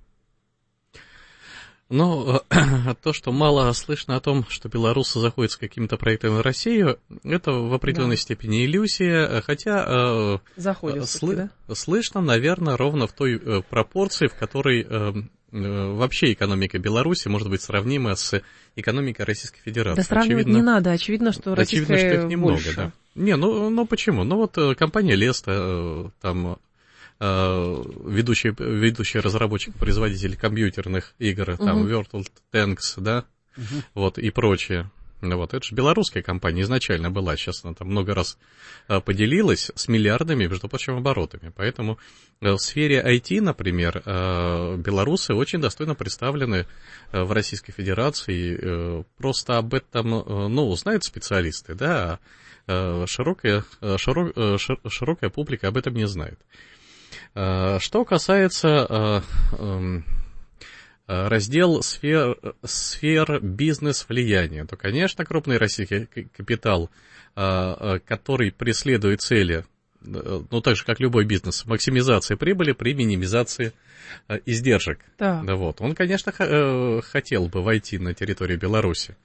Speaker 13: Ну, то, что мало слышно о том, что белорусы заходят с какими-то проектами в Россию, это в определенной да. степени иллюзия, хотя
Speaker 2: заходят,
Speaker 13: сл-
Speaker 2: да?
Speaker 13: слышно, наверное, ровно в той пропорции, в которой вообще экономика Беларуси может быть сравнима с экономикой Российской Федерации.
Speaker 2: Да сравнивать
Speaker 13: очевидно,
Speaker 2: не надо, очевидно, что российская
Speaker 13: очевидно, что их немного,
Speaker 2: больше.
Speaker 13: Да. Не, ну, ну почему? Ну вот компания Леста, там ведущий, ведущий разработчик, производитель компьютерных игр, uh-huh. там World of Tanks, да, uh-huh. вот, и прочее. Вот, это же белорусская компания изначально была, сейчас она там много раз поделилась с миллиардами, между прочим, оборотами. Поэтому в сфере ай ти, например, белорусы очень достойно представлены в Российской Федерации. Просто об этом, ну, знают специалисты, да, а широкая, широк, широкая публика об этом не знает. Что касается раздел сфер, сфер бизнес-влияния, то, конечно, крупный российский капитал, который преследует цели, ну, так же, как любой бизнес, максимизации прибыли при минимизации издержек. Да. Да, вот. Он, конечно, хотел бы войти на территорию Беларуси.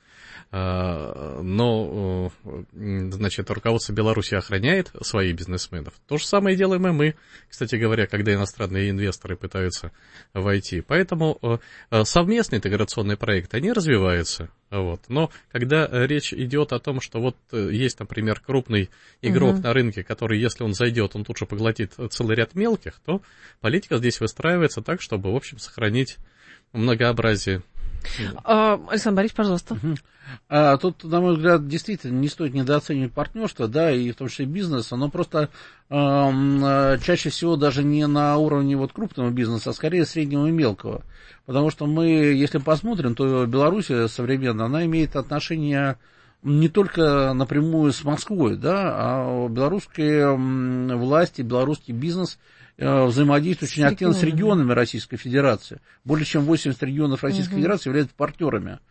Speaker 13: Но, значит, руководство Беларуси охраняет своих бизнесменов. То же самое делаем и мы, кстати говоря, когда иностранные инвесторы пытаются войти. Поэтому совместные интеграционные проекты, они развиваются. Вот. Но когда речь идет о том, что вот есть, например, крупный игрок угу. на рынке, который, если он зайдет, он тут же поглотит целый ряд мелких, то политика здесь выстраивается так, чтобы, в общем, сохранить многообразие.
Speaker 2: Александр Борисович, пожалуйста.
Speaker 12: Угу. А, тут, на мой взгляд, действительно не стоит недооценивать партнерство, да, и в том числе бизнес, оно просто э, чаще всего даже не на уровне вот крупного бизнеса, а скорее среднего и мелкого. Потому что мы, если посмотрим, то Беларусь современная, она имеет отношение не только напрямую с Москвой, да, а белорусские власти, белорусский бизнес взаимодействует очень активно с регионами Российской Федерации. Более чем восемьдесят регионов Российской угу. Федерации являются партнерами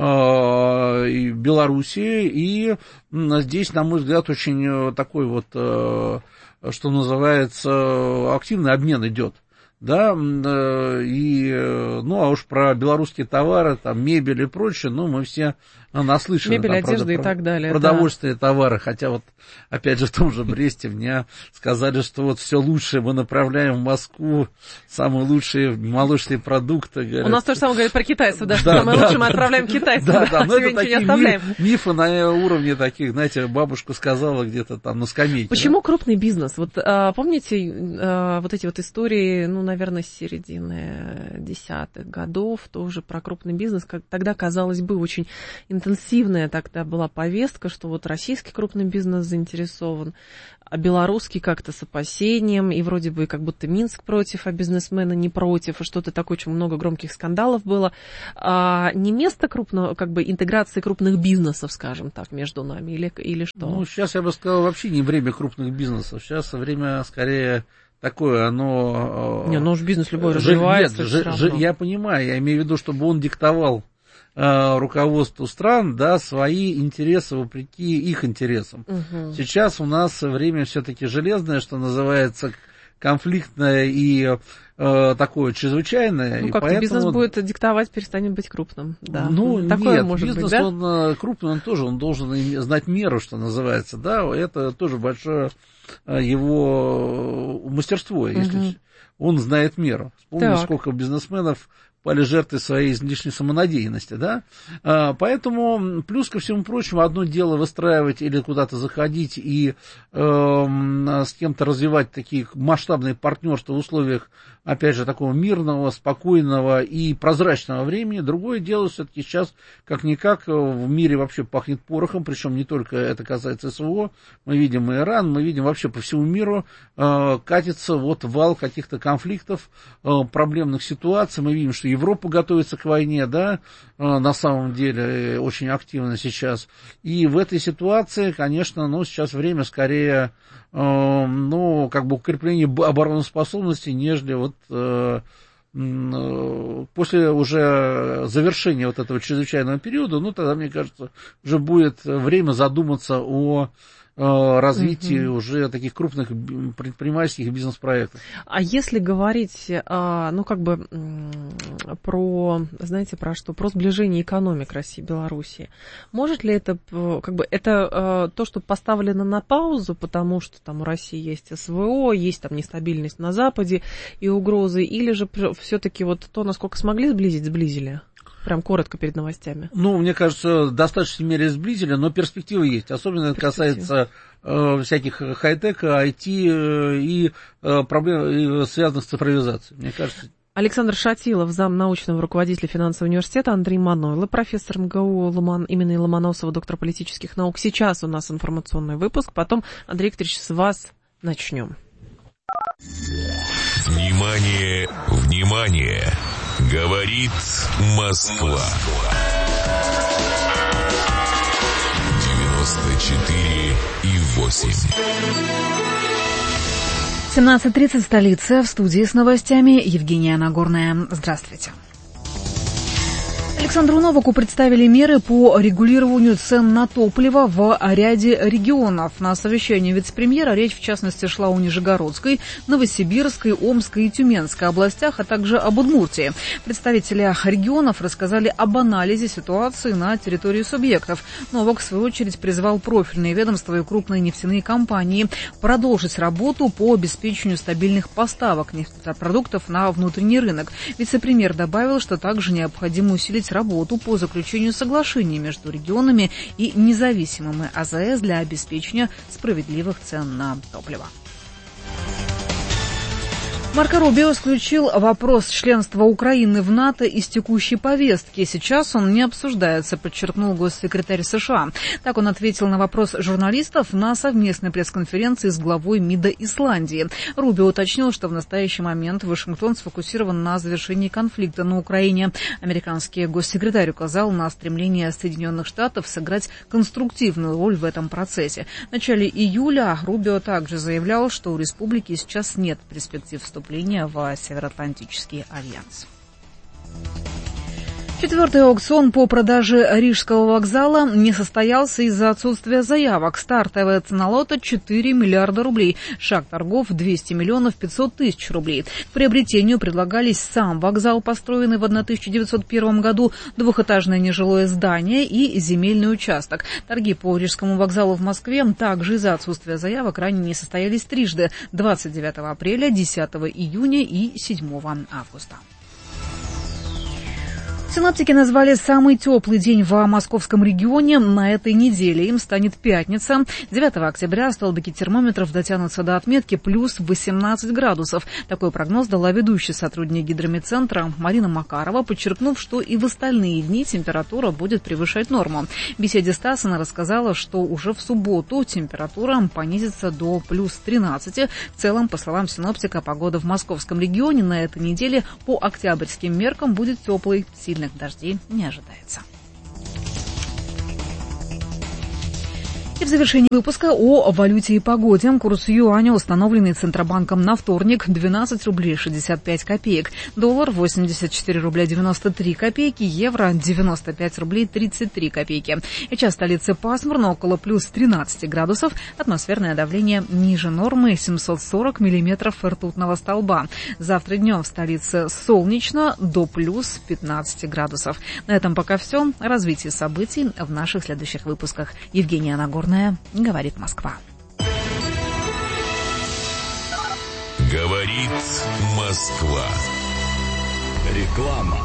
Speaker 12: и Белоруссии, и здесь, на мой взгляд, очень такой вот, что называется, активный обмен идет. Да, и, ну, а уж про белорусские товары, там, мебель и прочее, ну, мы все наслышаны.
Speaker 2: Мебель,
Speaker 12: там,
Speaker 2: одежда
Speaker 12: правда,
Speaker 2: и так далее.
Speaker 12: Продовольственные да. товары, хотя вот, опять же, в том же Бресте мне сказали, что вот все лучшее мы направляем в Москву, самые лучшие молочные продукты. Говорят.
Speaker 2: У нас то же самое говорит про китайцев, да, что
Speaker 12: да,
Speaker 2: самое
Speaker 12: да,
Speaker 2: лучшее
Speaker 12: да,
Speaker 2: мы отправляем китайцам,
Speaker 12: да,
Speaker 2: да,
Speaker 12: да, но это такие
Speaker 2: миф,
Speaker 12: мифы на уровне таких, знаете, бабушка сказала где-то там на скамейке.
Speaker 2: Почему
Speaker 12: да?
Speaker 2: крупный бизнес? Вот а, помните а, вот эти вот истории, ну, наверное, с середины десятых годов, тоже про крупный бизнес, как тогда, казалось бы, очень интенсивная тогда была повестка, что вот российский крупный бизнес заинтересован, а белорусский как-то с опасением, и вроде бы как будто Минск против, а бизнесмены не против, и что-то такое, очень много громких скандалов было. А не место крупного, как бы интеграции крупных бизнесов, скажем так, между нами, или, или что?
Speaker 12: Ну, сейчас я бы сказал, вообще не время крупных бизнесов, сейчас время скорее такое, оно...
Speaker 2: Не, ну уж бизнес любой развивается.
Speaker 12: Нет, ж, ж, я понимаю, я имею в виду, чтобы он диктовал э, руководству стран, да, свои интересы вопреки их интересам. Угу. Сейчас у нас время все-таки железное, что называется, конфликтное и э, такое чрезвычайное.
Speaker 2: Ну,
Speaker 12: и
Speaker 2: как
Speaker 12: поэтому...
Speaker 2: бизнес будет диктовать, перестанет быть крупным. Да.
Speaker 12: Ну,
Speaker 2: такое
Speaker 12: нет,
Speaker 2: может
Speaker 12: бизнес,
Speaker 2: быть, да?
Speaker 12: он крупный, он тоже, он должен знать меру, что называется, да, это тоже большое его мастерство, если угу. он знает меру. Вспомни, сколько бизнесменов пали жертвой своей излишней самонадеянности, да, а, поэтому, плюс ко всему прочему, одно дело выстраивать или куда-то заходить и э, с кем-то развивать такие масштабные партнерства в условиях, опять же, такого мирного, спокойного и прозрачного времени, другое дело все-таки сейчас, как-никак, в мире вообще пахнет порохом, причем не только это касается СВО, мы видим и Иран, мы видим вообще по всему миру э, катится вот вал каких-то конфликтов, э, проблемных ситуаций, мы видим, что Европа готовится к войне, да, на самом деле очень активно сейчас. И в этой ситуации, конечно, ну, сейчас время скорее, ну, как бы укрепления обороноспособности, нежели вот после уже завершения вот этого чрезвычайного периода, ну, тогда, мне кажется, уже будет время задуматься о развитии угу. уже таких крупных предпринимательских и бизнес-проектов.
Speaker 2: А если говорить, ну, как бы про, знаете, про что? Про сближение экономик России и Белоруссии. Может ли это, как бы, это то, что поставлено на паузу, потому что там у России есть СВО, есть там нестабильность на Западе и угрозы, или же все-таки вот то, насколько смогли сблизить, сблизили? Прям коротко перед новостями.
Speaker 12: Ну, мне кажется, в достаточной мере сблизили, но перспективы есть. Особенно это касается э, всяких хай-тека, ай ти э, и э, проблем, связанных с цифровизацией. Мне кажется...
Speaker 2: Александр Шатилов, зам научного руководителя финансового университета, Андрей Манойло, профессор МГУ Ломан, имени Ломоносова, доктор политических наук. Сейчас у нас информационный выпуск, потом, Андрей Викторович, с вас начнем.
Speaker 3: Внимание, внимание! Говорит Москва. девяносто четыре и восемь.
Speaker 7: семнадцать тридцать, столица, в студии с новостями Евгения Нагорная. Здравствуйте. Александру Новаку представили меры по регулированию цен на топливо в ряде регионов. На совещании вице-премьера речь, в частности, шла о Нижегородской, Новосибирской, Омской и Тюменской областях, а также об Удмуртии. Представители регионов рассказали об анализе ситуации на территории субъектов. Новак, в свою очередь, призвал профильные ведомства и крупные нефтяные компании продолжить работу по обеспечению стабильных поставок нефтепродуктов на внутренний рынок. Вице-премьер добавил, что также необходимо усилить работу по заключению соглашений между регионами и независимыми а зэ эс для обеспечения справедливых цен на топливо. Марко Рубио исключил вопрос членства Украины в НАТО из текущей повестки. Сейчас он не обсуждается, подчеркнул госсекретарь США. Так он ответил на вопрос журналистов на совместной пресс-конференции с главой МИДа Исландии. Рубио уточнил, что в настоящий момент Вашингтон сфокусирован на завершении конфликта на Украине. Американский госсекретарь указал на стремление Соединенных Штатов сыграть конструктивную роль в этом процессе. В начале июля Рубио также заявлял, что у республики сейчас нет перспектив вступления в Североатлантический альянс. Четвертый аукцион по продаже Рижского вокзала не состоялся из-за отсутствия заявок. Стартовая цена лота четыре миллиарда рублей. Шаг торгов двести миллионов пятьсот тысяч рублей. К приобретению предлагались сам вокзал, построенный в тысяча девятьсот первом году, двухэтажное нежилое здание и земельный участок. Торги по Рижскому вокзалу в Москве также из-за отсутствия заявок ранее не состоялись трижды – двадцать девятого апреля, десятого июня и седьмого августа. Синоптики назвали самый теплый день в московском регионе на этой неделе. Им станет пятница. девятого октября столбики термометров дотянутся до отметки плюс восемнадцать градусов. Такой прогноз дала ведущий сотрудник гидрометцентра Марина Макарова, подчеркнув, что и в остальные дни температура будет превышать норму. В беседе с ТАСС она рассказала, что уже в субботу температура понизится до плюс тринадцати. В целом, по словам синоптика, погода в московском регионе на этой неделе по октябрьским меркам будет теплой. Сильно дождей не ожидается. И в завершении выпуска о валюте и погоде. Курс юаня, установленный Центробанком на вторник, двенадцать рублей шестьдесят пять копеек. Доллар восемьдесят четыре рубля девяносто три копейки. Евро девяносто пять рублей тридцать три копейки. Сейчас в столице пасмурно, около плюс тринадцати градусов. Атмосферное давление ниже нормы, семьсот сорок миллиметров ртутного столба. Завтра днем в столице солнечно, до плюс пятнадцати градусов. На этом пока все. Развитие событий в наших следующих выпусках. Евгения Нагорная. Говорит Москва.
Speaker 3: Говорит Москва. Реклама.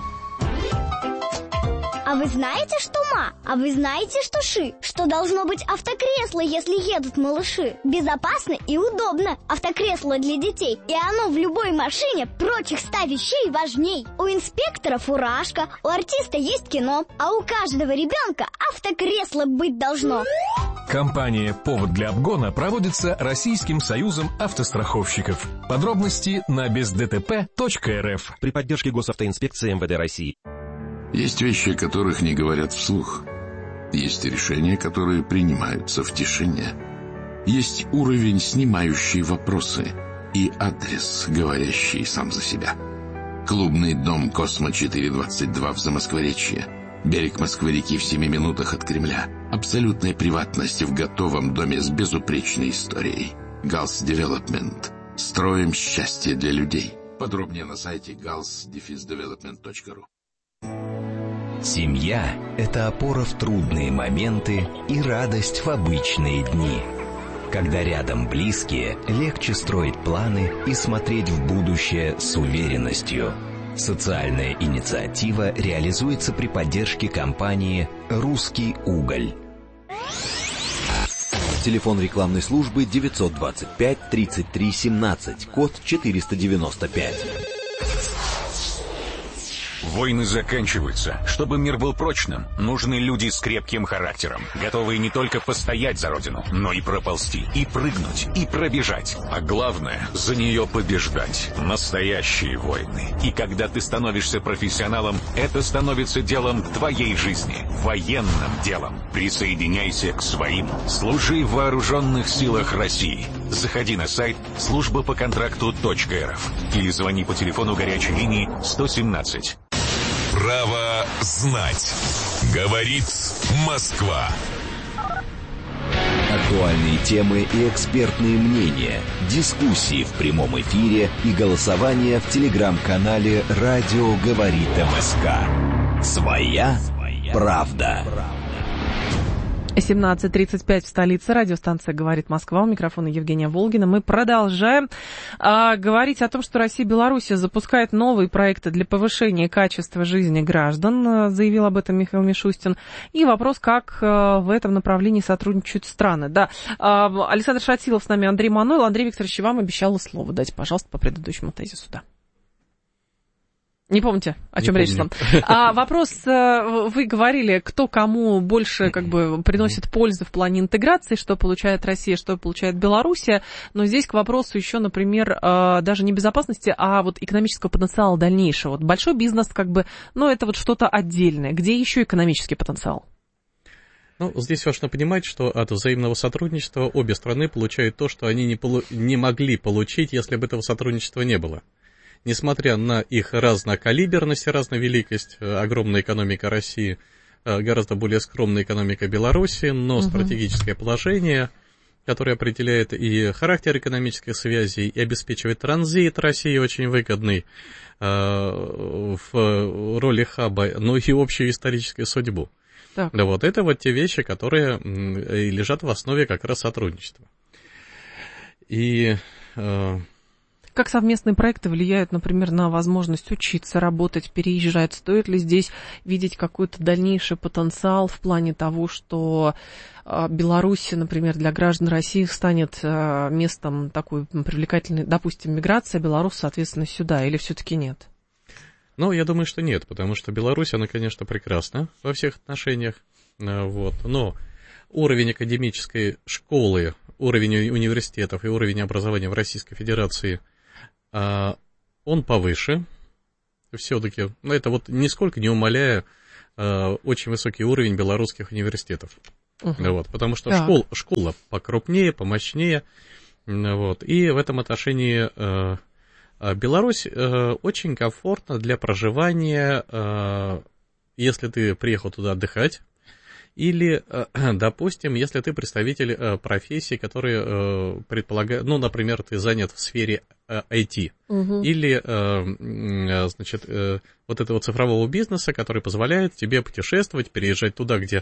Speaker 14: А вы знаете, что ма? А вы знаете, что ши? Что должно быть автокресло, если едут малыши? Безопасно и удобно. Автокресло для детей. И оно в любой машине прочих ста вещей важней. У инспектора фуражка, у артиста есть кино, а у каждого ребенка автокресло быть должно.
Speaker 15: Кампания «Повод для обгона» проводится Российским союзом автостраховщиков. Подробности на без дэ тэ пэ точка эр эф
Speaker 16: при поддержке Госавтоинспекции эм вэ дэ России.
Speaker 17: Есть вещи, о которых не говорят вслух. Есть решения, которые принимаются в тишине. Есть уровень, снимающий вопросы, и адрес, говорящий сам за себя. Клубный дом «Космо четыреста двадцать два» в Замоскворечье. Берег Москвы-реки в семи минутах от Кремля. Абсолютная приватность в готовом доме с безупречной историей. Галс Девелопмент. Строим счастье для людей. Подробнее на сайте галс девелопмент точка ру.
Speaker 5: Семья – это опора в трудные моменты и радость в обычные дни. Когда рядом близкие, легче строить планы и смотреть в будущее с уверенностью. Социальная инициатива реализуется при поддержке компании «Русский уголь».
Speaker 10: Телефон рекламной службы девятьсот двадцать пять тридцать три семнадцать, код четыреста девяносто пять.
Speaker 9: Войны заканчиваются. Чтобы мир был прочным, нужны люди с крепким характером, готовые не только постоять за родину, но и проползти, и прыгнуть, и пробежать. А главное, за нее побеждать. Настоящие войны. И когда ты становишься профессионалом, это становится делом твоей жизни, военным делом. Присоединяйся к своим. Служи в вооруженных силах России. Заходи на сайт служба по контракту точка эр эф или звони по телефону горячей линии сто семнадцать.
Speaker 3: Право знать. Говорит Москва.
Speaker 5: Актуальные темы и экспертные мнения, дискуссии в прямом эфире и голосование в телеграм-канале «Радио говорит МСК». Своя правда.
Speaker 2: семнадцать тридцать пять в столице. Радиостанция «Говорит Москва». У микрофона Евгения Волгина. Мы продолжаем а, говорить о том, что Россия и Беларусь запускают новые проекты для повышения качества жизни граждан, заявил об этом Михаил Мишустин. И вопрос, как а, в этом направлении сотрудничают страны. Да. А, Александр Шатилов с нами, Андрей Манойл. Андрей Викторович, вам обещала слово дать, пожалуйста, по предыдущему тезису. Да. Не помните, о чем речь шла? А вопрос, вы говорили, кто кому больше как бы приносит пользу в плане интеграции, что получает Россия, что получает Белоруссия, но здесь к вопросу еще, например, даже не безопасности, а вот экономического потенциала дальнейшего. Вот большой бизнес как бы, ну это вот что-то отдельное. Где еще экономический потенциал?
Speaker 13: Ну, здесь важно понимать, что от взаимного сотрудничества обе страны получают то, что они не, полу- не могли получить, если бы этого сотрудничества не было. Несмотря на их разнокалиберность и разновеликость, огромная экономика России, гораздо более скромная экономика Беларуси, но угу. стратегическое положение, которое определяет и характер экономических связей, и обеспечивает транзит России очень выгодный э, в роли хаба, но и общую историческую судьбу. Так. Да, вот это вот те вещи, которые лежат в основе как раз сотрудничества. И... Э,
Speaker 2: Как совместные проекты влияют, например, на возможность учиться, работать, переезжать? Стоит ли здесь видеть какой-то дальнейший потенциал в плане того, что Беларусь, например, для граждан России станет местом такой привлекательной, допустим, миграции, Беларусь, соответственно, сюда, или все-таки нет?
Speaker 13: Ну, я думаю, что нет, потому что Беларусь, она, конечно, прекрасна во всех отношениях, вот, но уровень академической школы, уровень университетов и уровень образования в Российской Федерации – он повыше, все-таки, но это вот нисколько не умаляя очень высокий уровень белорусских университетов, uh-huh. вот, потому что школ, школа покрупнее, помощнее, вот, и в этом отношении Беларусь очень комфортна для проживания, если ты приехал туда отдыхать, или, допустим, если ты представитель профессии, которые предполагают, ну, например, ты занят в сфере ай ти, угу. или, значит, вот этого цифрового бизнеса, который позволяет тебе путешествовать, переезжать туда, где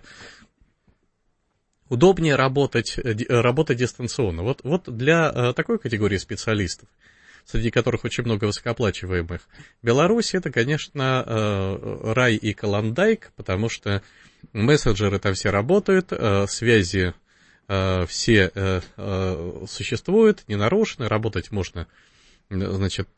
Speaker 13: удобнее работать, работать дистанционно. Вот, вот для такой категории специалистов, среди которых очень много высокооплачиваемых, Беларусь — это, конечно, рай и колондайк, потому что мессенджеры там все работают, связи все существуют, не нарушены, работать можно, значит,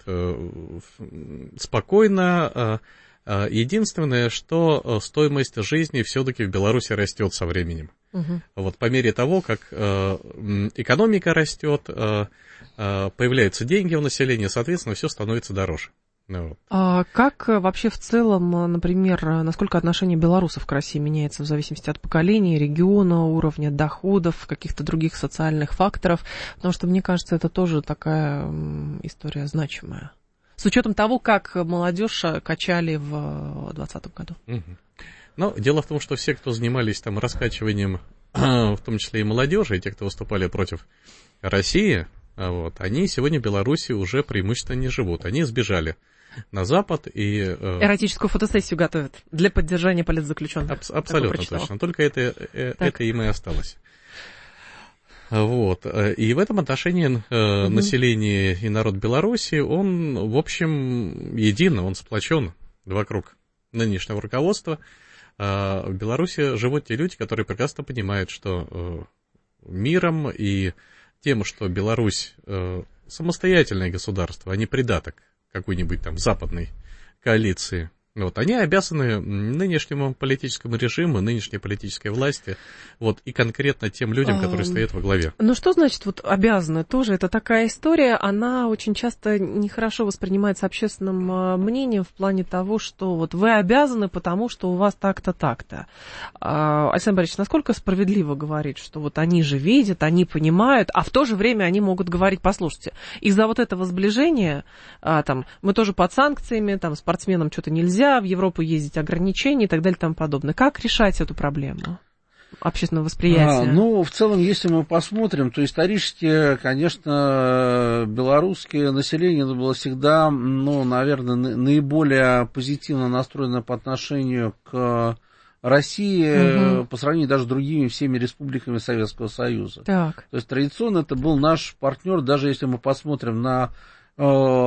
Speaker 13: спокойно. Единственное, что стоимость жизни все-таки в Беларуси растет со временем. Угу. Вот по мере того, как экономика растет, появляются деньги у населения, соответственно, все становится дороже. Ну, вот.
Speaker 2: А как вообще в целом, например, насколько отношение белорусов к России меняется в зависимости от поколения, региона, уровня доходов, каких-то других социальных факторов? Потому что, мне кажется, это тоже такая история значимая. С учетом того, как молодежь качали в двадцатом году.
Speaker 13: Угу. Ну, дело в том, что все, кто занимались там раскачиванием, в том числе и молодежи, и те, кто выступали против России, вот, они сегодня в Беларуси уже преимущественно не живут. Они сбежали на Запад и... Э...
Speaker 2: Эротическую фотосессию готовят для поддержания политзаключенных.
Speaker 13: Аб- абсолютно точно. Только это, э, это им и осталось. Вот. И в этом отношении э, угу. население и народ Беларуси, он, в общем, един, он сплочен вокруг нынешнего руководства. А в Беларуси живут те люди, которые прекрасно понимают, что э, миром и тем, что Беларусь э, самостоятельное государство, а не придаток какой-нибудь там западной коалиции, вот, они обязаны нынешнему политическому режиму, нынешней политической власти, вот, и конкретно тем людям, которые а, стоят во главе.
Speaker 2: Ну, что значит вот обязаны? Тоже это такая история, она очень часто нехорошо воспринимается общественным мнением в плане того, что вот вы обязаны, потому что у вас так-то, так-то. А, Александр Борисович, насколько справедливо говорить, что вот они же видят, они понимают, а в то же время они могут говорить, послушайте, из-за вот этого сближения, а, там, мы тоже под санкциями, там, спортсменам что-то нельзя, в Европу ездить, ограничения и так далее и тому подобное. Как решать эту проблему общественного восприятия?
Speaker 12: А, ну, в целом, если мы посмотрим, то исторически, конечно, белорусское население было всегда, ну, наверное, наиболее позитивно настроено по отношению к России угу. по сравнению даже с другими всеми республиками Советского Союза.
Speaker 2: Так.
Speaker 12: То есть традиционно это был наш партнер, даже если мы посмотрим на э,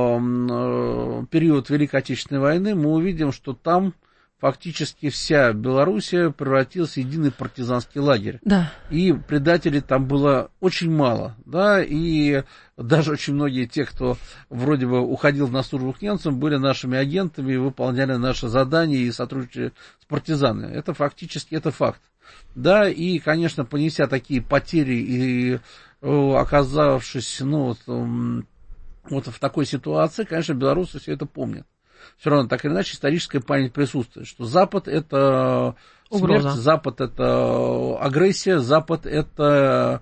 Speaker 12: э, период Великой Отечественной войны, мы увидим, что там фактически вся Белоруссия превратилась в единый партизанский лагерь.
Speaker 2: Да.
Speaker 12: И предателей там было очень мало. Да, и даже очень многие те, кто вроде бы уходил на службу к немцам, были нашими агентами, выполняли наши задания и сотрудничали с партизанами. Это фактически, это факт. Да, и, конечно, понеся такие потери и оказавшись, ну, вот, вот в такой ситуации, конечно, белорусы все это помнят. Все равно, так или иначе, историческая память присутствует, что Запад – это смерть,
Speaker 2: угроза.
Speaker 12: Запад – это агрессия, Запад – это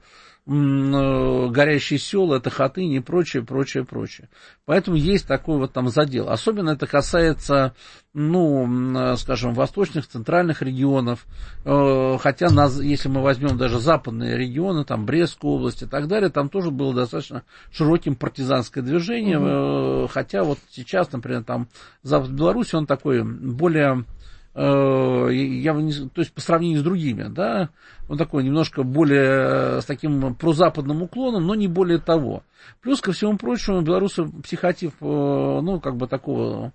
Speaker 12: м, горящие села, это Хатынь и прочее, прочее, прочее. Поэтому есть такой вот там задел. Особенно это касается, ну, скажем, восточных, центральных регионов, хотя, если мы возьмем даже западные регионы, там, Брестскую область и так далее, там тоже было достаточно широким партизанское движение, угу. хотя вот сейчас, например, там, Запад Беларуси, он такой более... Я, то есть по сравнению с другими, да, он такой немножко более с таким прозападным уклоном, но не более того. Плюс ко всему прочему, белорусы психотип, ну, как бы такого...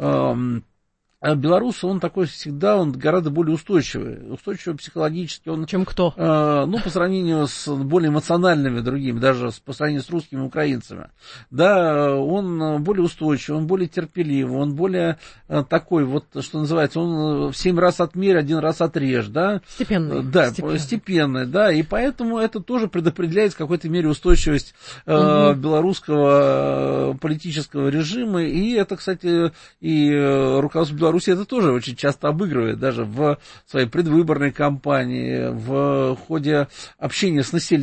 Speaker 12: А белорус, он такой всегда, он гораздо более устойчивый, устойчивый психологически. Он,
Speaker 2: чем кто?
Speaker 12: Э, ну, по сравнению с более эмоциональными другими, даже по сравнению с русскими украинцами. Да, он более устойчивый, он более терпеливый, он более э, такой, вот, что называется, он в семь раз отмерь, один раз отрежь, да.
Speaker 2: Степенный.
Speaker 12: Да,
Speaker 2: степенный.
Speaker 12: степенный, да, и поэтому это тоже предопределяет в какой-то мере устойчивость э, угу. белорусского политического режима, и это, кстати, и руководство Беларуси Беларусь это тоже очень часто обыгрывает, даже в своей предвыборной кампании, в ходе общения с населением.